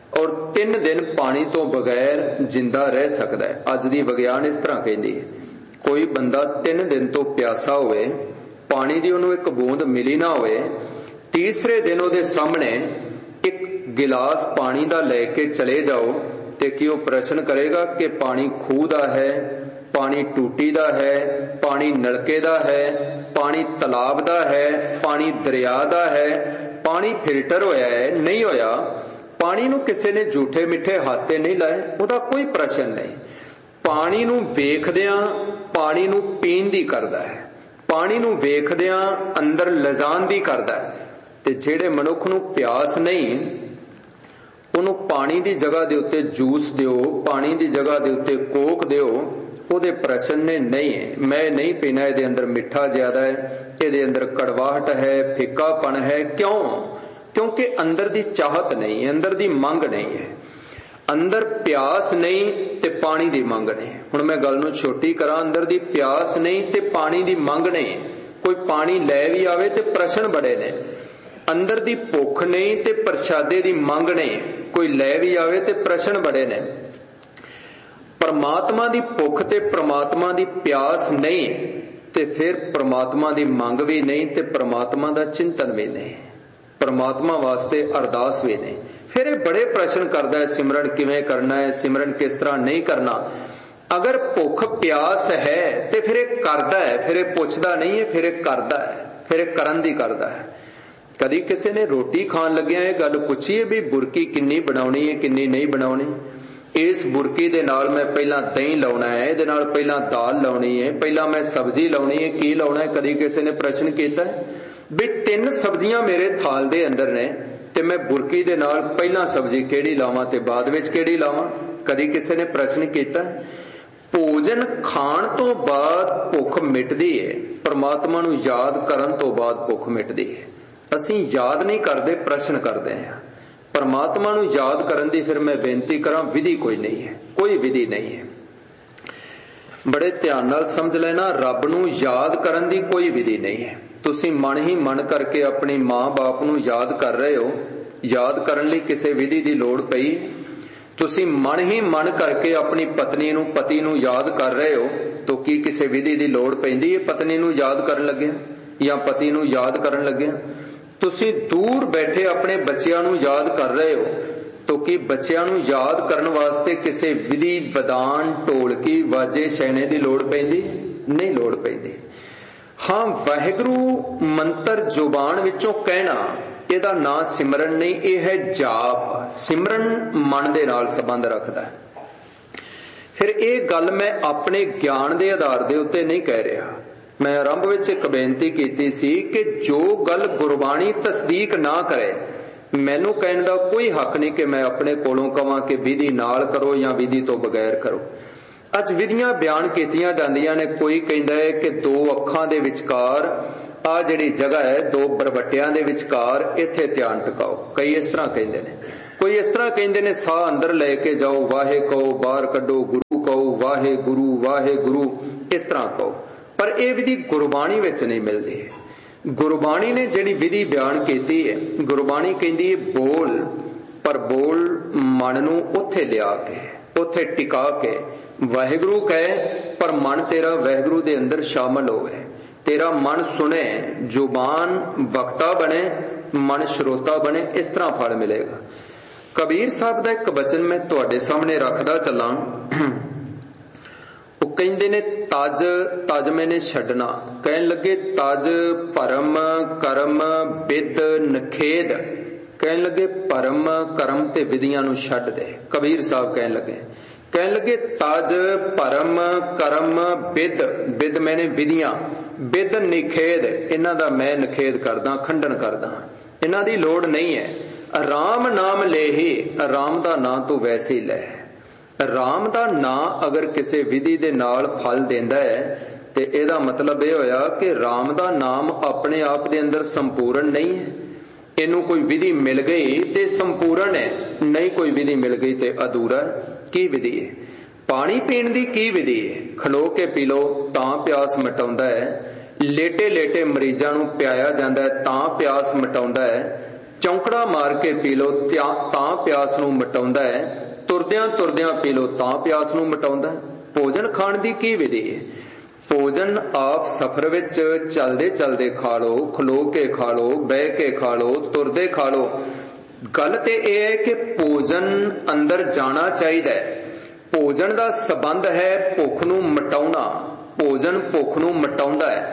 और 3 दिन पानी तो बगैर जिंदा रह सकता है। अज दी विग्यान इस तरह कहती है, कोई बंदा 3 दिन तो प्यासा होवे, पानी दी उन्होंने एक बूंद मिली ना होवे, तीसरे दिन उहदे सामने एक गिलास पानी दा लेके चले जाओ ते कि वह प्रश्न करेगा कि पानी खूह दा है, पानी टूटी दा है, पानी नलके दा है, पानी तलाब दा है, पानी दरिया दा है, पानी फिल्टर होया है नहीं होया, पानी नूं किसी ने झूठे मिठे हाथे नहीं लाए, उहदा कोई प्रश्न नहीं। पानी नूं वेखदियां पानी नूं पीण दी करदा है, पानी नूं वेखदियां अंदर लजाण दी करदा है। ते जिहड़े मनुख नूं प्यास नहीं, उहनूं पानी दी जगह दे उत्ते जूस दिओ, पानी दी जगह दे उत्ते कोक दिओ, ਉਹਦੇ ਪ੍ਰਸ਼ਨ ਨੇ नहीं है, मैं नहीं पीना, ਇਹਦੇ अंदर मिठा ज्यादा है, ਇਹਦੇ अंदर कड़वाहट है, फिक्कापन है। क्यों? क्योंकि अंदर दी चाहत नहीं है, अंदर दी मंग नहीं है, अंदर प्यास नहीं ते पानी दी मंग नहीं। हुण मैं गल नूं छोटी करा, अंदर दी प्यास नहीं ते पानी दी मंग नहीं। कोई पानी लै भी आवे ते प्रशन बड़े ने, अंदर दी भुख नहीं ते प्रशादे दी मंग नहीं, कोई लै भी आवे ते प्रशन बड़े ने। परमात्मा दी भुख ते परमात्मा दी प्यास नहीं ते फिर परमात्मा दी मंग भी नहीं ते परमात्मा दा चिंतन भी नहीं, परमात्मा वास्ते अरदास भी नहीं। फिर ये बड़े प्रश्न करदा है, सिमरन किवें करना है, सिमरन किस तरह नहीं करना। अगर भुख प्यास है ते फिर ये करदा है, फिर ये पुछदा नहीं है, फिर ये करदा है, फिर ये करन दी करदा है। कदी किसी ने रोटी खान लग्या ये गल पुछी है भी बुरकी किन्नी बनाउणी है, किन्नी नहीं बनाउणी। इस बुरकी दे नाल मैं पहला दही लाउणा है, इहदे नाल पहला दाल लाउणी है, पहला मैं सब्जी लाउणी है, की लाउणा है? कदी किसी ने प्रश्न कीता है भी 3 सब्जियां मेरे थाल दे अंदर ने ते मैं बुरकी दे नाल पहला सब्जी केड़ी लावां ते बाद विच केड़ी लावां? कदी किसी ने प्रश्न कीता है? भोजन खाण तो बाद भुख मिटदी है, परमात्मा नूं याद करन तो बाद भुख मिटदी है। असीं याद नहीं करदे, प्रश्न करदे हां। परमात्मा नूं याद करन दी फिर मैं बेनती करां, विधि कोई नहीं है, कोई विधि नहीं है। बड़े ध्यान नाल समझ लेना, रब नूं याद करन दी कोई विधि नहीं है। तुसीं मन ही मन करके अपनी मां बाप नूं याद कर रहे हो, याद करन लई किसी विधि दी लोड़ पई? तुसीं मन ही मन करके अपनी पत्नी नूं पति नूं याद कर रहे हो तो की किसी विधि दी लोड़ पैंदी है पत्नी नूं याद करन लगे या पति नूं याद करन लगे? तुसीं दूर बैठे अपने बच्चियां नूं याद कर रहे हो तो कि बच्चियां नूं याद करन वास्ते किसी विधि विधान ढोलकी वाजे शैने दी लोड़ पैंदी? नहीं लोड़ पैंदी। हां, वाहिगुरू मंत्र जुबान विचों कहना, ਇਹਦਾ ਨਾਂ सिमरन नहीं, यह है जाप। सिमरन मन दे नाल संबंध रखता है। फिर यह गल मैं अपने ज्ञान के आधार के उत्ते नहीं कह रहा। मैं आरंभ विच एक बेनती की सी कि जो गल गुरबाणी तस्दीक ना करे, मैनू कहने का कोई हक नहीं कि मैं अपने कोलों कहां कि विधि नाल करो या विधि तो बगैर करो। अज विधियां बयान कीतियां जांदियां ने। कोई कहता है कि 2 अखां दे विचकार आ जिहड़ी जगह है, 2 बरवटियां दे विचकार इत्थे ध्यान टिकाओ। कई इस तरह कहते ने, कोई इस तरह कहते ने साह अंदर लेके जाओ, वाहे कहो, बाहर कड्डो, गुरु कहो, वाहे गुरु, इस तरह कहो। पर यह विधि गुरबाणी विच नहीं मिलती। गुरबाणी ने जिहड़ी विधि बयान कीती है, गुरबाणी कहती है बोल, पर बोल मन नूं उत्थे लिया के, उत्थे टिका के वाहिगुरू कहे, पर मन तेरा वाहिगुरू दे अंदर शामिल होवे। तेरा मन सुने, जुबान वक्ता बने, मन श्रोता बने, इस तरह फल मिलेगा। कबीर साहब का एक वचन मैं तुहाडे सामने रखदा चला। वो कहंदे ने तज तज मैंने छड्डना। कहन लगे तज परम करम विद नखेद। कहन लगे परम करम ते विधियां नूं छड्ड दे। कबीर साहब कहन लगे तज परम करम विद, विद मैंने विधियां, विद निखेद, इन्हां दा मैं निखेद करदा, खंडन करदा, इन्हां दी लोड़ नहीं है। राम नाम ले ही, राम दा नाम तू वैसे ही लै। राम दा नाम अगर किसी विधि दे नाल फल देंदा है ते इहदा मतलब यह होया कि राम दा नाम अपने आप दे अंदर संपूर्ण नहीं है। इनू कोई विधि मिल गई ते संपूर्ण है, नहीं कोई विधि मिल गई ते अधूरा। की विधि है? पानी पीण दी की विधि है? खलो के पी लो तां प्यास मिटाउंदा है, लेटे लेटे मरीजां नूं पियाया जांदा है तां प्यास मिटाउंदा है, ਚੌਂਕੜਾ ਮਾਰ ਕੇ ਪੀ ਲਓ ਤਾਂ ਪਿਆਸ ਨੂੰ ਮਿਟਾਉਂਦਾ ਹੈ, ਤੁਰਦਿਆਂ ਤੁਰਦਿਆਂ ਪੀ ਲਓ ਤਾਂ ਪਿਆਸ ਨੂੰ ਮਿਟਾਉਂਦਾ ਹੈ। ਭੋਜਨ ਖਾਣ ਦੀ ਕੀ ਵਿਧੀ ਹੈ? ਭੋਜਨ ਆਪ ਸਫ਼ਰ ਵਿੱਚ ਚੱਲਦੇ ਚੱਲਦੇ ਖਾ ਲਓ, ਖਲੋ ਕੇ ਖਾ ਲਓ, ਬਹਿ ਕੇ ਖਾ ਲਓ, ਤੁਰਦੇ ਖਾ ਲਓ। ਗੱਲ ਤੇ ਇਹ ਹੈ ਕਿ ਭੋਜਨ ਅੰਦਰ ਜਾਣਾ ਚਾਹੀਦਾ ਹੈ। ਭੋਜਨ ਦਾ ਸੰਬੰਧ ਹੈ ਭੁੱਖ ਨੂੰ ਮਿਟਾਉਣਾ। ਭੋਜਨ ਭੁੱਖ ਨੂੰ ਮਿਟਾਉਂਦਾ ਹੈ।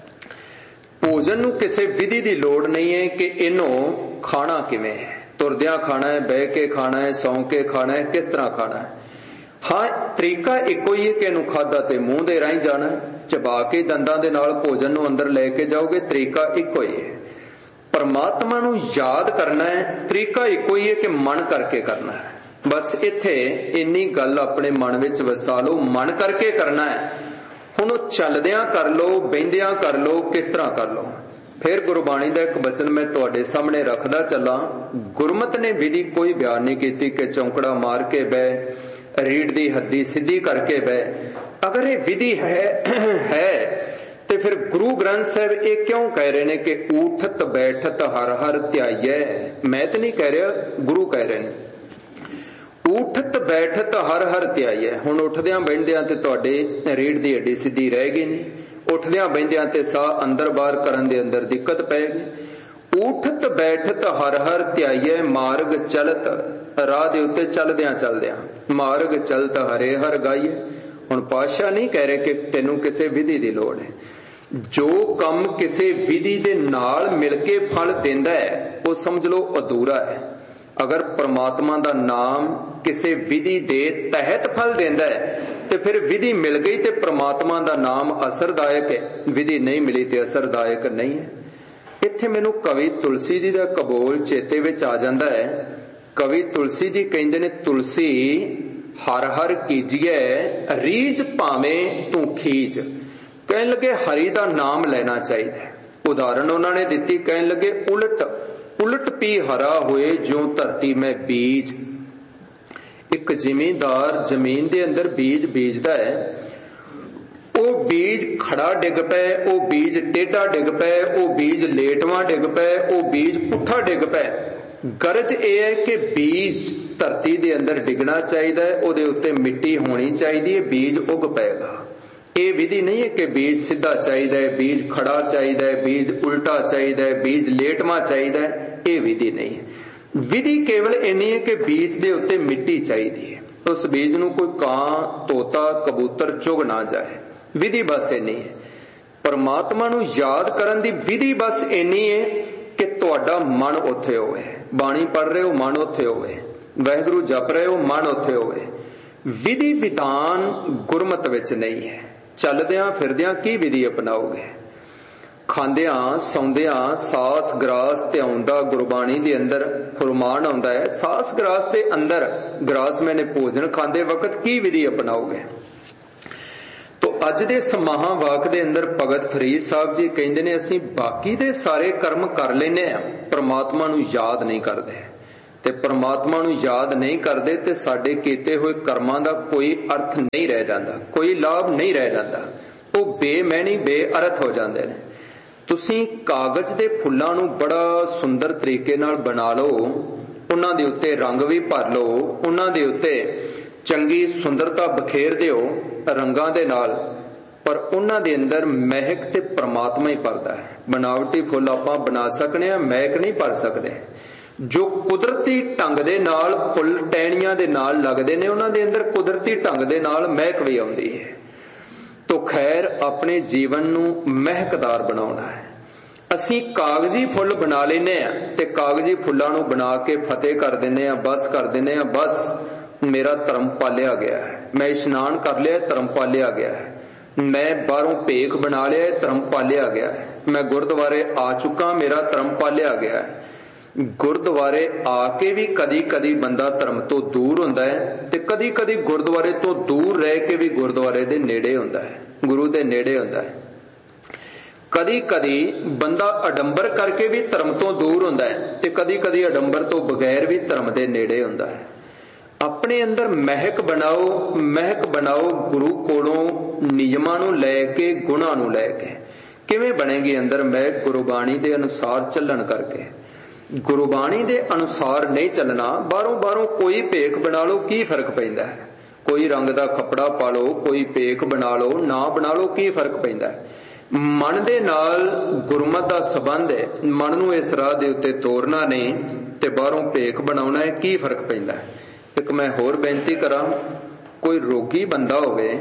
ਭੋਜਨ ਨੂੰ ਕਿਸੇ ਵਿਧੀ ਦੀ ਲੋੜ ਨਹੀਂ ਹੈ ਕਿ ਇਹਨੂੰ ਖਾਣਾ ਕਿਵੇਂ ਹੈ, ਤੁਰਦਿਆਂ ਖਾਣਾ ਹੈ, ਬਹਿ ਕੇ ਖਾਣਾ ਹੈ, ਸੌਂ ਕੇ ਖਾਣਾ ਹੈ, ਕਿਸ ਤਰ੍ਹਾਂ ਖਾਣਾ ਹੈ। ਹਾਂ, ਤਰੀਕਾ ਇੱਕੋ ਹੀ ਹੈ ਕਿ ਇਹਨੂੰ ਖਾਧਾ ਤੇ ਮੂੰਹ ਦੇ ਰਾਹੀਂ ਜਾਣਾ ਹੈ, ਚਬਾ ਕੇ ਦੰਦਾਂ ਦੇ ਨਾਲ ਭੋਜਨ ਨੂੰ ਅੰਦਰ ਲੈ ਕੇ ਜਾਓਗੇ, ਤਰੀਕਾ ਇੱਕੋ ਹੀ ਹੈ। ਪਰਮਾਤਮਾ ਨੂੰ ਯਾਦ ਕਰਨਾ ਹੈ, ਤਰੀਕਾ ਇੱਕੋ ਹੀ ਹੈ ਕਿ ਮਨ ਕਰਕੇ ਕਰਨਾ ਹੈ। ਬਸ ਇੱਥੇ ਇੰਨੀ ਗੱਲ ਆਪਣੇ ਮਨ ਵਿੱਚ ਵਸਾ ਲਓ, ਮਨ ਕਰਕੇ ਕਰਨਾ ਹੈ। ਹੁਣ ਉਹ ਚੱਲਦਿਆਂ ਕਰ ਲਓ, ਬਹਿੰਦਿਆਂ ਕਰ ਲਓ, ਕਿਸ ਤਰ੍ਹਾਂ ਕਰ ਲਓ। ਫਿਰ ਗੁਰਬਾਣੀ ਦਾ ਇੱਕ ਬਚਨ ਮੈਂ ਤੁਹਾਡੇ ਸਾਹਮਣੇ ਰੱਖਦਾ ਚੱਲਾਂ। ਗੁਰਮਤਿ ਨੇ ਵਿਧੀ ਕੋਈ ਬਿਆਨ ਨਹੀਂ ਕੀਤੀ ਕਿ ਚੌਂਕੜਾ ਮਾਰ ਕੇ ਬਹਿ, ਰੀੜ ਦੀ ਹੱਡੀ ਸਿੱਧੀ ਕਰਕੇ ਬਹਿ। ਅਗਰ ਇਹ ਵਿਧੀ ਹੈ ਤੇ ਫਿਰ ਗੁਰੂ ਗ੍ਰੰਥ ਸਾਹਿਬ ਇਹ ਕਿਉਂ ਕਹਿ ਰਹੇ ਨੇ ਕਿ ਊਠਤ ਬੈਠਤ ਹਰ ਹਰ ਧਿਆਈਐ। ਮੈਂ ਤਾਂ ਨਹੀਂ ਕਹਿ ਰਿਹਾ, ਗੁਰੂ ਕਹਿ ਰਹੇ ਨੇ। ਊਠਤ ਬੈਠਤ ਹਰ ਹਰ ਧਿਆਈਐ। ਹੁਣ ਉੱਠਦਿਆਂ ਬਹਿੰਦਿਆਂ ਤੇ ਤੁਹਾਡੇ ਰੀੜ ਦੀ ਹੱਡੀ ਸਿੱਧੀ ਰਹਿ ਗਈ ਨਹੀਂ, ਉੱਠਦਿਆਂ ਬਹਿੰਦਿਆਂ ਤੇ ਸਾਹ ਅੰਦਰ ਬਾਹਰ ਕਰਨ ਦੇ ਅੰਦਰ ਦਿੱਕਤ ਪੈ ਗਈ। ਊਠਤ ਬੈਠਤ ਹਰ ਹਰ ਧਿਆਈਐ ਮਾਰਗ ਚਲਤ। ਰਾਹ ਦੇ ਉੱਤੇ ਚੱਲਦਿਆਂ ਚੱਲਦਿਆਂ ਮਾਰਗ ਚਲਤ ਹਰੇ ਹਰ ਗਾਈਐ। ਹੁਣ ਪਾਤਸ਼ਾਹ ਨਹੀਂ ਕਹਿ ਰਹੇ ਕਿ ਤੈਨੂੰ ਕਿਸੇ ਵਿਧੀ ਦੀ ਲੋੜ ਹੈ। ਜੋ ਕੰਮ ਕਿਸੇ ਵਿਧੀ ਦੇ ਨਾਲ ਮਿਲ ਕੇ ਫਲ ਦਿੰਦਾ ਹੈ ਉਹ ਸਮਝ ਲਓ ਅਧੂਰਾ ਹੈ। ਅਗਰ ਪ੍ਰਮਾਤਮਾ ਦਾ ਨਾਮ ਕਿਸੇ ਵਿਧੀ ਦੇ ਤਹਿਤ ਫਲ ਦਿੰਦਾ ਹੈ ਤੇ ਫਿਰ ਵਿਧੀ ਮਿਲ ਗਈ ਤੇ ਪ੍ਰਮਾਤਮਾ ਦਾ ਨਾਮ ਅਸਰਦਾਇਕ ਹੈ, ਵਿਧੀ ਨਹੀਂ ਮਿਲੀ ਤੇ ਅਸਰਦਾਇਕ ਨਹੀਂ ਹੈ। ਇੱਥੇ ਮੈਨੂੰ ਕਵੀ ਤੁਲਸੀ ਜੀ ਦਾ ਕਬੋਲ ਚੇਤੇ ਵਿੱਚ ਆ ਜਾਂਦਾ ਹੈ। ਕਵੀ ਤੁਲਸੀ ਜੀ ਕਹਿੰਦੇ ਨੇ, ਤੁਲਸੀ ਹਰ ਹਰ ਕੀਜੀਏ ਰੀਝ ਭਾਵੇਂ ਤੂੰ ਖੀਜ। ਕਹਿਣ ਲੱਗੇ ਹਰੀ ਦਾ ਨਾਮ ਲੈਣਾ ਚਾਹੀਦਾ। ਉਦਾਹਰਣ ਉਹਨਾਂ ਨੇ ਦਿੱਤੀ, ਕਹਿਣ ਲੱਗੇ ਉਲਟ ਉਲਟ ਪੀ ਹਰਾ ਹੋਏ ਜਿਉਂ ਧਰਤੀ ਮੈਂ ਬੀਜ। ਇੱਕ ਜ਼ਿਮੀਂਦਾਰ ਜ਼ਮੀਨ ਦੇ ਅੰਦਰ ਬੀਜ ਬੀਜਦਾ ਹੈ, ਉਹ ਬੀਜ ਖੜਾ ਡਿੱਗ ਪਏ, ਉਹ ਬੀਜ ਟੇਢਾ ਡਿੱਗ ਪਏ, ਉਹ ਬੀਜ ਲੇਟਵਾਂ ਡਿੱਗ ਪਏ, ਉਹ ਬੀਜ ਪੁੱਠਾ ਡਿੱਗ ਪਏ। ਗਰਜ ਇਹ ਹੈ ਕਿ ਬੀਜ ਧਰਤੀ ਦੇ ਅੰਦਰ ਡਿੱਗਣਾ ਚਾਹੀਦਾ ਹੈ, ਉਹਦੇ ਉੱਤੇ ਮਿੱਟੀ ਹੋਣੀ ਚਾਹੀਦੀ ਹੈ, ਬੀਜ ਉੱਗ ਪਏਗਾ। ਇਹ ਵਿਧੀ ਨਹੀਂ ਹੈ ਕਿ ਬੀਜ ਸਿੱਧਾ ਚਾਹੀਦਾ ਹੈ, ਬੀਜ ਖੜਾ ਚਾਹੀਦਾ ਹੈ, ਬੀਜ ਉਲਟਾ ਚਾਹੀਦਾ ਹੈ, ਬੀਜ ਲੇਟਵਾਂ ਚਾਹੀਦਾ ਹੈ। ਇਹ ਵਿਧੀ ਨਹੀਂ ਹੈ। ਵਿਧੀ ਕੇਵਲ ਇੰਨੀ ਹੈ ਕਿ ਬੀਜ ਦੇ ਉੱਤੇ ਮਿੱਟੀ ਚਾਹੀਦੀ ਹੈ, ਉਸ ਬੀਜ ਨੂੰ ਕੋਈ ਕਾਂ, ਤੋਤਾ, ਕਬੂਤਰ ਚੁਗ ਨਾ ਜਾਏ। ਵਿਧੀ ਬਸ ਇੰਨੀ ਹੈ। ਪਰਮਾਤਮਾ ਨੂੰ ਯਾਦ ਕਰਨ ਦੀ ਵਿਧੀ ਬਸ ਇੰਨੀ ਹੈ ਕਿ ਤੁਹਾਡਾ ਮਨ ਉੱਥੇ ਹੋਵੇ। ਬਾਣੀ ਪੜ੍ਹ ਰਹੇ ਹੋ, ਮਨ ਉੱਥੇ ਹੋਵੇ। ਵਾਹਿਗੁਰੂ ਜਪ ਰਹੇ ਹੋ, ਮਨ ਉੱਥੇ ਹੋਵੇ। ਵਿਧੀ ਵਿਧਾਨ ਗੁਰਮਤਿ ਵਿੱਚ ਨਹੀਂ ਹੈ। ਚੱਲਦਿਆਂ ਫਿਰਦਿਆਂ ਕੀ ਵਿਧੀ ਅਪਣਾਓਗੇ? ਖਾਂਦਿਆਂ ਸੌਂਦਿਆਂ ਸਾਸ ਗਰਾਸ ਧਿਆਉਣ ਦਾ ਗੁਰਬਾਣੀ ਦੇ ਅੰਦਰ ਫਰਮਾਨ ਆਉਂਦਾ ਹੈ। ਸਾਸ ਗਰਾਸ ਦੇ ਅੰਦਰ ਗਰਾਸ ਮੈਨੇ ਭੋਜਨ ਖਾਂਦੇ ਵਕਤ ਕੀ ਵਿਧੀ ਅਪਣਾਓਗੇ? ਤੋ ਅੱਜ ਦੇ ਸਮਾਹਾਂ ਵਾਕ ਦੇ ਅੰਦਰ ਭਗਤ ਫਰੀਦ ਸਾਹਿਬ ਜੀ ਕਹਿੰਦੇ ਨੇ, ਅਸੀਂ ਬਾਕੀ ਦੇ ਸਾਰੇ ਕਰਮ ਕਰ ਲੈਨੇ ਆ, ਪ੍ਰਮਾਤਮਾ ਨੂੰ ਯਾਦ ਨਹੀਂ ਕਰਦੇ। ਤੇ ਪ੍ਰਮਾਤਮਾ ਨੂੰ ਯਾਦ ਨਹੀਂ ਕਰਦੇ ਤੇ ਸਾਡੇ ਕੀਤੇ ਹੋਏ ਕਰਮਾਂ ਦਾ ਕੋਈ ਅਰਥ ਨਹੀਂ ਰਹਿ ਜਾਂਦਾ, ਕੋਈ ਲਾਭ ਨਹੀਂ ਰਹਿ ਜਾਂਦਾ। ਉਹ ਬੇਮੈਨੀ ਬੇਅਰਥ ਹੋ ਜਾਂਦੇ ਨੇ। ਤੁਸੀਂ ਕਾਗਜ਼ ਦੇ ਫੁੱਲਾਂ ਨੂੰ ਬੜਾ ਸੁੰਦਰ ਤਰੀਕੇ ਨਾਲ ਬਣਾ ਲਓ, ਉਹਨਾਂ ਦੇ ਉੱਤੇ ਰੰਗ ਵੀ ਭਰ ਲਓ, ਉਹਨਾਂ ਦੇ ਉੱਤੇ ਚੰਗੀ ਸੁੰਦਰਤਾ ਬਖੇਰ ਦਿਓ ਰੰਗਾਂ ਦੇ ਨਾਲ, ਪਰ ਉਹਨਾਂ ਦੇ ਅੰਦਰ ਮਹਿਕ ਤੇ ਪ੍ਰਮਾਤਮਾ ਹੀ ਭਰਦਾ ਹੈ। ਬਣਾਵਟੀ ਫੁੱਲ ਆਪਾਂ ਬਣਾ ਸਕਨੇ ਆ, ਮਹਿਕ ਨਹੀਂ ਭਰ ਸਕਦੇ। ਜੋ ਕੁਦਰਤੀ ਢੰਗ ਦੇ ਨਾਲ ਫੁੱਲ ਟਹਿਣੀਆਂ ਦੇ ਨਾਲ ਲੱਗਦੇ ਨੇ, ਉਹਨਾਂ ਦੇ ਅੰਦਰ ਕੁਦਰਤੀ ਢੰਗ ਦੇ ਨਾਲ ਮਹਿਕ ਵੀ ਆਉਂਦੀ ਹੈ। ਤੋ ਖੈਰ ਆਪਣੇ ਜੀਵਨ ਨੂੰ ਮਹਿਕਦਾਰ ਬਣਾਉਣਾ ਹੈ। ਅਸੀਂ ਕਾਗਜ਼ੀ ਫੁੱਲ ਬਣਾ ਲੈਨੇ ਆ ਤੇ ਕਾਗਜ਼ੀ ਫੁੱਲਾਂ ਨੂੰ ਬਣਾ ਕੇ ਫਤਿਹ ਕਰ ਦਿੰਨੇ ਆ, ਬਸ ਕਰ ਦਿੰਨੇ ਆ, ਬਸ ਮੇਰਾ ਧਰਮ ਪਾਲਿਆ ਗਿਆ ਹੈ, ਮੈਂ ਇਸ਼ਨਾਨ ਕਰ ਲਿਆ, ਧਰਮ ਪਾਲਿਆ ਗਿਆ ਹੈ, ਮੈਂ ਬਾਹਰੋਂ ਭੇਖ ਬਣਾ ਲਿਆ, ਧਰਮ ਪਾਲਿਆ ਗਿਆ ਹੈ, ਮੈਂ ਗੁਰਦੁਆਰੇ ਆ ਚੁੱਕਾ, ਮੇਰਾ ਧਰਮ ਪਾਲਿਆ ਗਿਆ ਹੈ। ਗੁਰਦੁਆਰੇ ਆ ਕੇ ਵੀ ਕਦੀ ਕਦੀ ਬੰਦਾ ਧਰਮ ਤੋਂ ਦੂਰ ਹੁੰਦਾ ਹੈ ਤੇ ਕਦੀ ਕਦੀ ਗੁਰਦੁਆਰੇ ਤੋਂ ਦੂਰ ਰਹਿ ਕੇ ਵੀ ਗੁਰਦੁਆਰੇ ਦੇ ਨੇੜੇ ਹੁੰਦਾ ਹੈ, ਗੁਰੂ ਦੇ ਨੇੜੇ ਹੁੰਦਾ ਹੈ। ਕਦੀ ਕਦੀ ਬੰਦਾ ਅਡੰਬਰ ਕਰਕੇ ਵੀ ਧਰਮ ਤੋਂ ਦੂਰ ਹੁੰਦਾ ਹੈ ਤੇ ਕਦੀ ਕਦੀ ਅਡੰਬਰ ਤੋਂ ਬਗੈਰ ਵੀ ਧਰਮ ਦੇ ਨੇੜੇ ਹੁੰਦਾ ਹੈ। ਆਪਣੇ ਅੰਦਰ ਮਹਿਕ ਬਣਾਓ, ਮਹਿਕ ਬਣਾਓ ਗੁਰੂ ਕੋਲੋਂ ਨਿਯਮਾਂ ਨੂੰ ਲੈ ਕੇ, ਗੁਣਾਂ ਨੂੰ ਲੈ ਕੇ। ਕਿਵੇਂ ਬਣੇਗੀ ਅੰਦਰ ਮਹਿਕ? ਗੁਰਬਾਣੀ ਦੇ ਅਨੁਸਾਰ ਚੱਲਣ ਕਰਕੇ। ਗੁਰਬਾਣੀ ਦੇ ਅਨੁਸਾਰ ਨਹੀਂ ਚੱਲਣਾ। ਬਾਹਰੋਂ ਕੋਈ ਭੇਖ ਬਣਾ ਲਓ, ਕੀ ਫਰਕ ਪੈਂਦਾ ਹੈ? ਕੋਈ ਰੰਗ ਦਾ ਕੱਪੜਾ ਪਾ ਲਓ, ਕੋਈ ਭੇਖ ਬਣਾ ਲਓ, ਨਾ ਬਣਾ ਲਓ, ਕੀ ਫਰਕ ਪੈਂਦਾ ਹੈ? ਮਨ ਦੇ ਨਾਲ ਗੁਰਮਤਿ ਦਾ ਸੰਬੰਧ ਹੈ। ਮਨ ਨੂੰ ਇਸ ਰਾਹ ਦੇ ਉੱਤੇ ਤੋਰਨਾ ਨਹੀਂ ਤੇ ਬਾਹਰੋਂ ਭੇਖ ਬਣਾਉਣਾ ਹੈ, ਕੀ ਫਰਕ ਪੈਂਦਾ ਹੈ? ਇੱਕ ਮੈਂ ਹੋਰ ਬੇਨਤੀ ਕਰਾਂ, ਕੋਈ ਰੋਗੀ ਬੰਦਾ ਹੋਵੇ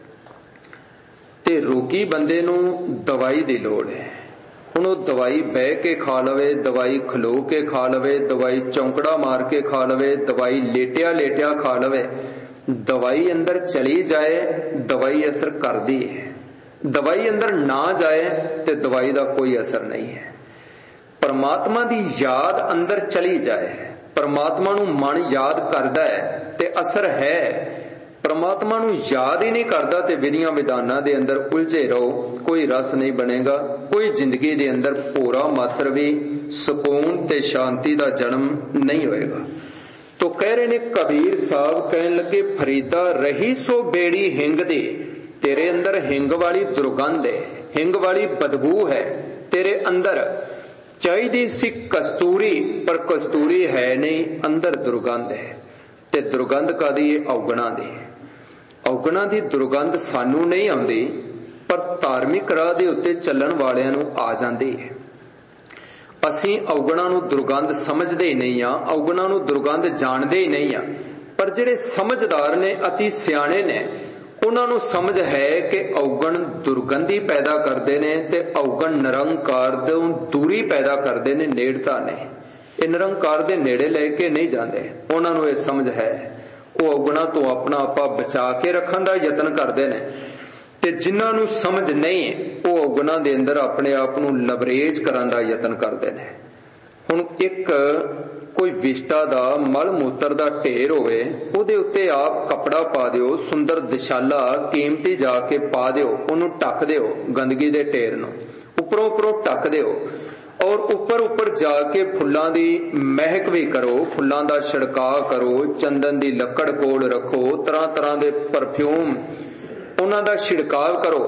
ਤੇ ਰੋਗੀ ਬੰਦੇ ਨੂੰ ਦਵਾਈ ਦੀ ਲੋੜ ਹੈ। ਹੁਣ ਉਹ ਦਵਾਈ ਬਹਿ ਕੇ ਖਾ ਲਵੇ, ਦਵਾਈ ਖਲੋ ਕੇ ਖਾ ਲਵੇ, ਦਵਾਈ ਚੌਂਕੜਾ ਮਾਰ ਕੇ ਖਾ ਲਵੇ, ਦਵਾਈ ਲੇਟਿਆ ਖਾ ਲਵੇ, ਦਵਾਈ ਅੰਦਰ ਚਲੀ ਜਾਏ ਦਵਾਈ ਅਸਰ ਕਰਦੀ ਹੈ। ਦਵਾਈ ਅੰਦਰ ਨਾ ਜਾਏ ਤੇ ਦਵਾਈ ਦਾ ਕੋਈ ਅਸਰ ਨਹੀਂ ਹੈ। ਪਰਮਾਤਮਾ ਦੀ ਯਾਦ ਅੰਦਰ ਚਲੀ ਜਾਏ, ਪਰਮਾਤਮਾ ਨੂੰ ਮਨ ਯਾਦ ਕਰਦਾ ਹੈ ਤੇ ਅਸਰ ਹੈ। ਪਰਮਾਤਮਾ ਨੂੰ ਯਾਦ ਹੀ ਨਹੀਂ ਕਰਦਾ ਤੇ ਵਿਧੀਆਂ ਵਿਧਾਨਾਂ ਦੇ ਅੰਦਰ ਉਲਝੇ ਰਹੋ, ਕੋਈ ਰਸ ਨਹੀਂ ਬਣੇਗਾ, ਕੋਈ ਜ਼ਿੰਦਗੀ ਦੇ ਅੰਦਰ ਭੋਰਾ ਮਾਤਰ ਵੀ ਸਕੂਨ ਤੇ ਸ਼ਾਂਤੀ ਦਾ ਜਨਮ ਨਹੀਂ ਹੋਏਗਾ। ਤੋ ਕਹਿ ਰਹੇ ਨੇ ਕਬੀਰ ਸਾਹਿਬ, ਕਹਿਣ ਲੱਗੇ ਫਰੀਦਾ ਰਹੀ ਸੋ ਬੇੜੀ ਹਿੰਗ ਦੀ। ਤੇਰੇ ਅੰਦਰ ਹਿੰਗ ਵਾਲੀ ਦੁਰਗੰਧ ਹੈ, ਹਿੰਗ ਵਾਲੀ ਬਦਬੂ ਹੈ ਤੇਰੇ ਅੰਦਰ। ਚਾਹੀਦੀ ਸੀ ਕਸਤੂਰੀ, ਪਰ ਕਸਤੂਰੀ ਹੈ ਨਹੀਂ, ਅੰਦਰ ਦੁਰਗੰਧ ਹੈ। ਤੇ ਦੁਰਗੰਧ ਕਾਦੀ ਹੈ? ਔਗਣਾਂ ਦੀ। ਔਗਣਾਂ ਦੀ ਦੁਰਗੰਧ ਸਾਨੂੰ ਨਹੀਂ ਆਉਂਦੀ, ਪਰ ਧਾਰਮਿਕ ਰਾਹ ਦੇ ਉੱਤੇ ਚੱਲਣ ਵਾਲਿਆਂ ਨੂੰ ਆ ਜਾਂਦੀ ਹੈ। ਅਸੀਂ ਔਗਣਾਂ ਨੂੰ ਦੁਰਗੰਧ ਸਮਝਦੇ ਹੀ ਨਹੀਂ ਆ, ਔਗਣਾਂ ਨੂੰ ਦੁਰਗੰਧ ਜਾਣਦੇ ਹੀ ਨਹੀਂ ਆ। ਪਰ ਜਿਹੜੇ ਸਮਝਦਾਰ ਨੇ, ਅਤੀ ਸਿਆਣੇ ਨੇ, ਉਹਨਾਂ ਨੂੰ ਸਮਝ ਹੈ ਕਿ ਔਗਣ ਦੁਰਗੰਧੀ ਪੈਦਾ ਕਰਦੇ ਨੇ ਤੇ ਔਗਣ ਨਿਰੰਕਾਰ ਤੋਂ ਦੂਰੀ ਪੈਦਾ ਕਰਦੇ ਨੇ, ਨੇੜਤਾ ਨਹੀਂ। ਇਹ ਨਿਰੰਕਾਰ ਦੇ ਨੇੜੇ ਲੈ ਕੇ ਨਹੀਂ ਜਾਂਦੇ। ਉਹਨਾਂ ਨੂੰ ਇਹ ਸਮਝ ਹੈ। ਉਹ ਔਗਣਾਂ ਤੋਂ ਆਪਣਾ ਆਪਾ ਬਚਾ ਕੇ ਰੱਖਣ ਦਾ ਯਤਨ ਕਰਦੇ ਨੇ, ਤੇ ਜਿਨ੍ਹਾਂ ਨੂੰ ਸਮਝ ਨਹੀਂ ਉਹ ਔਗਣਾਂ ਦੇ ਅੰਦਰ ਆਪਣੇ ਆਪ ਨੂੰ ਲਵਰੇਜ ਕਰਨ ਦਾ ਯਤਨ ਕਰਦੇ ਨੇ। ਹੁਣ ਇੱਕ ਕੋਈ ਵਿਸ਼ਟਾ ਦਾ ਮਲ ਮੂਤਰ ਦਾ ਢੇਰ ਹੋਵੇ, ਉਹਦੇ ਉੱਤੇ ਆਪ ਕੱਪੜਾ ਪਾ ਦਿਓ, ਸੁੰਦਰ ਦਿਸ਼ਾਲਾ ਕੀਮਤੀ ਜਾ ਕੇ ਪਾ ਦਿਓ, ਉਹਨੂੰ ਢੱਕ ਦਿਓ, ਗੰਦਗੀ ਦੇ ਢੇਰ ਨੂੰ ਉੱਪਰੋਂ ਢੱਕ ਦਿਓ। ਔਰ ਉੱਪਰ ਜਾ ਕੇ ਫੁੱਲਾਂ ਦੀ ਮਹਿਕ ਵੀ ਕਰੋ, ਫੁੱਲਾਂ ਦਾ ਛਿੜਕਾਅ ਕਰੋ, ਚੰਦਨ ਦੀ ਲੱਕੜ ਕੋਲ ਰੱਖੋ, ਤਰ੍ਹਾਂ ਦੇ ਪਰਫਿਊਮ ਉਹਨਾਂ ਦਾ ਛਿੜਕਾਅ ਕਰੋ।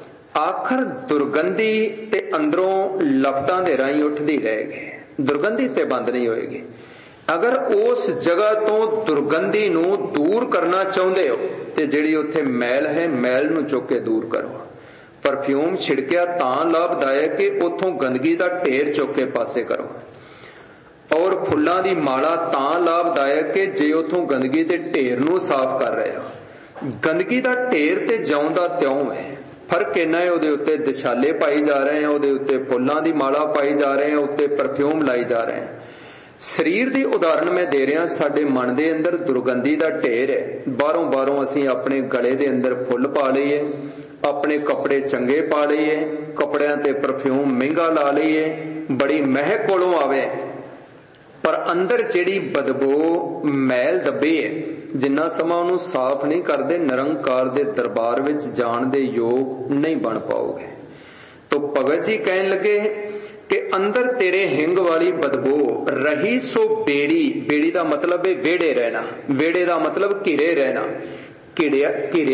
ਆਖਰ ਦੁਰਗੰਧੀ ਤੇ ਅੰਦਰੋਂ ਲਪਟਾਂ ਦੇ ਰਾਹੀਂ ਉੱਠਦੀ ਰਹੇਗੀ, ਦੁਰਗੰਧੀ ਤੇ ਬੰਦ ਨਹੀਂ ਹੋਏਗੀ। ਅਗਰ ਉਸ ਜਗ੍ਹਾ ਤੋਂ ਦੁਰਗੰਧੀ ਨੂੰ ਦੂਰ ਕਰਨਾ ਚਾਹੁੰਦੇ ਹੋ ਤੇ ਜਿਹੜੀ ਉੱਥੇ ਮੈਲ ਹੈ, ਮੈਲ ਨੂੰ ਚੁੱਕ ਕੇ ਦੂਰ ਕਰੋ। ਪਰਫਿਊਮ ਛਿੜਕਿਆ ਤਾਂ ਲਾਭਦਾਇਕ ਕਿ ਉੱਥੋਂ ਗੰਦਗੀ ਦਾ ਢੇਰ ਚੁੱਕ ਕੇ ਪਾਸੇ ਕਰੋ। ਔਰ ਫੁੱਲਾਂ ਦੀ ਮਾਲਾ ਤਾਂ ਲਾਭਦਾਇਕ ਕਿ ਜੇ ਉੱਥੋਂ ਗੰਦਗੀ ਦੇ ਢੇਰ ਨੂੰ ਸਾਫ਼ ਕਰ ਰਹੇ ਹੋ। ਗੰਦਗੀ ਦਾ ਢੇਰ ਤੇ ਜਿਉਂ ਦਾ ਤਿਉਂ ਹੈ, ਫਰਕ ਇੰਨਾ ਹੈ ਉਹਦੇ ਉੱਤੇ ਦਿਸ਼ਾਲੇ ਪਾਈ ਜਾ ਰਹੇ ਆ, ਉਹਦੇ ਉੱਤੇ ਫੁੱਲਾਂ ਦੀ ਮਾਲਾ ਪਾਈ ਜਾ ਰਹੇ ਆ, ਉੱਤੇ ਪਰਫਿਊਮ ਲਾਈ ਜਾ ਰਹੇ ਆ। ਸਰੀਰ ਦੀ ਉਦਾਹਰਣ ਮੈਂ ਦੇ ਰਿਹਾ, ਸਾਡੇ ਮਨ ਦੇ ਅੰਦਰ ਦੁਰਗੰਧੀ ਦਾ ਢੇਰ ਹੈ। ਬਾਹਰੋਂ ਅਸੀਂ ਆਪਣੇ ਗਲੇ ਦੇ ਅੰਦਰ ਫੁੱਲ ਪਾ ਲਈਏ, ਆਪਣੇ ਕੱਪੜੇ ਚੰਗੇ ਪਾ ਲਈਏ, ਕੱਪੜਿਆਂ ਤੇ ਪਰਫਿਊਮ ਮਹਿੰਗਾ ਲਾ ਲਈਏ, ਬੜੀ ਮਹਿਕ ਕੋਲੋਂ ਆਵੇ, ਪਰ ਅੰਦਰ ਜਿਹੜੀ ਬਦਬੂ ਮੈਲ ਦੱਬੀ ਹੈ, ਜਿੰਨਾ ਸਮਾਂ ਉਹਨੂੰ ਸਾਫ਼ ਨਹੀਂ ਕਰਦੇ, ਨਿਰੰਕਾਰ ਦੇ ਦਰਬਾਰ ਵਿੱਚ ਜਾਣ ਦੇ ਯੋਗ ਨਹੀਂ ਬਣ ਪਾਓਗੇ। ਤੋ ਭਗਤ ਜੀ ਕਹਿਣ ਲੱਗੇ ਕਿ ਅੰਦਰ ਤੇਰੇ ਹਿੰਗ ਵਾਲੀ ਬਦਬੂ ਰਹੀ ਸੋ ਬੇੜੀ। ਬੇੜੀ ਦਾ ਮਤਲਬ ਹੈ ਵਿਹੜੇ ਰਹਿਣਾ, ਵਿਹੜੇ ਦਾ ਮਤਲਬ ਘਿਰੇ ਰਹਿਣਾ। ਘਿਰਿਆ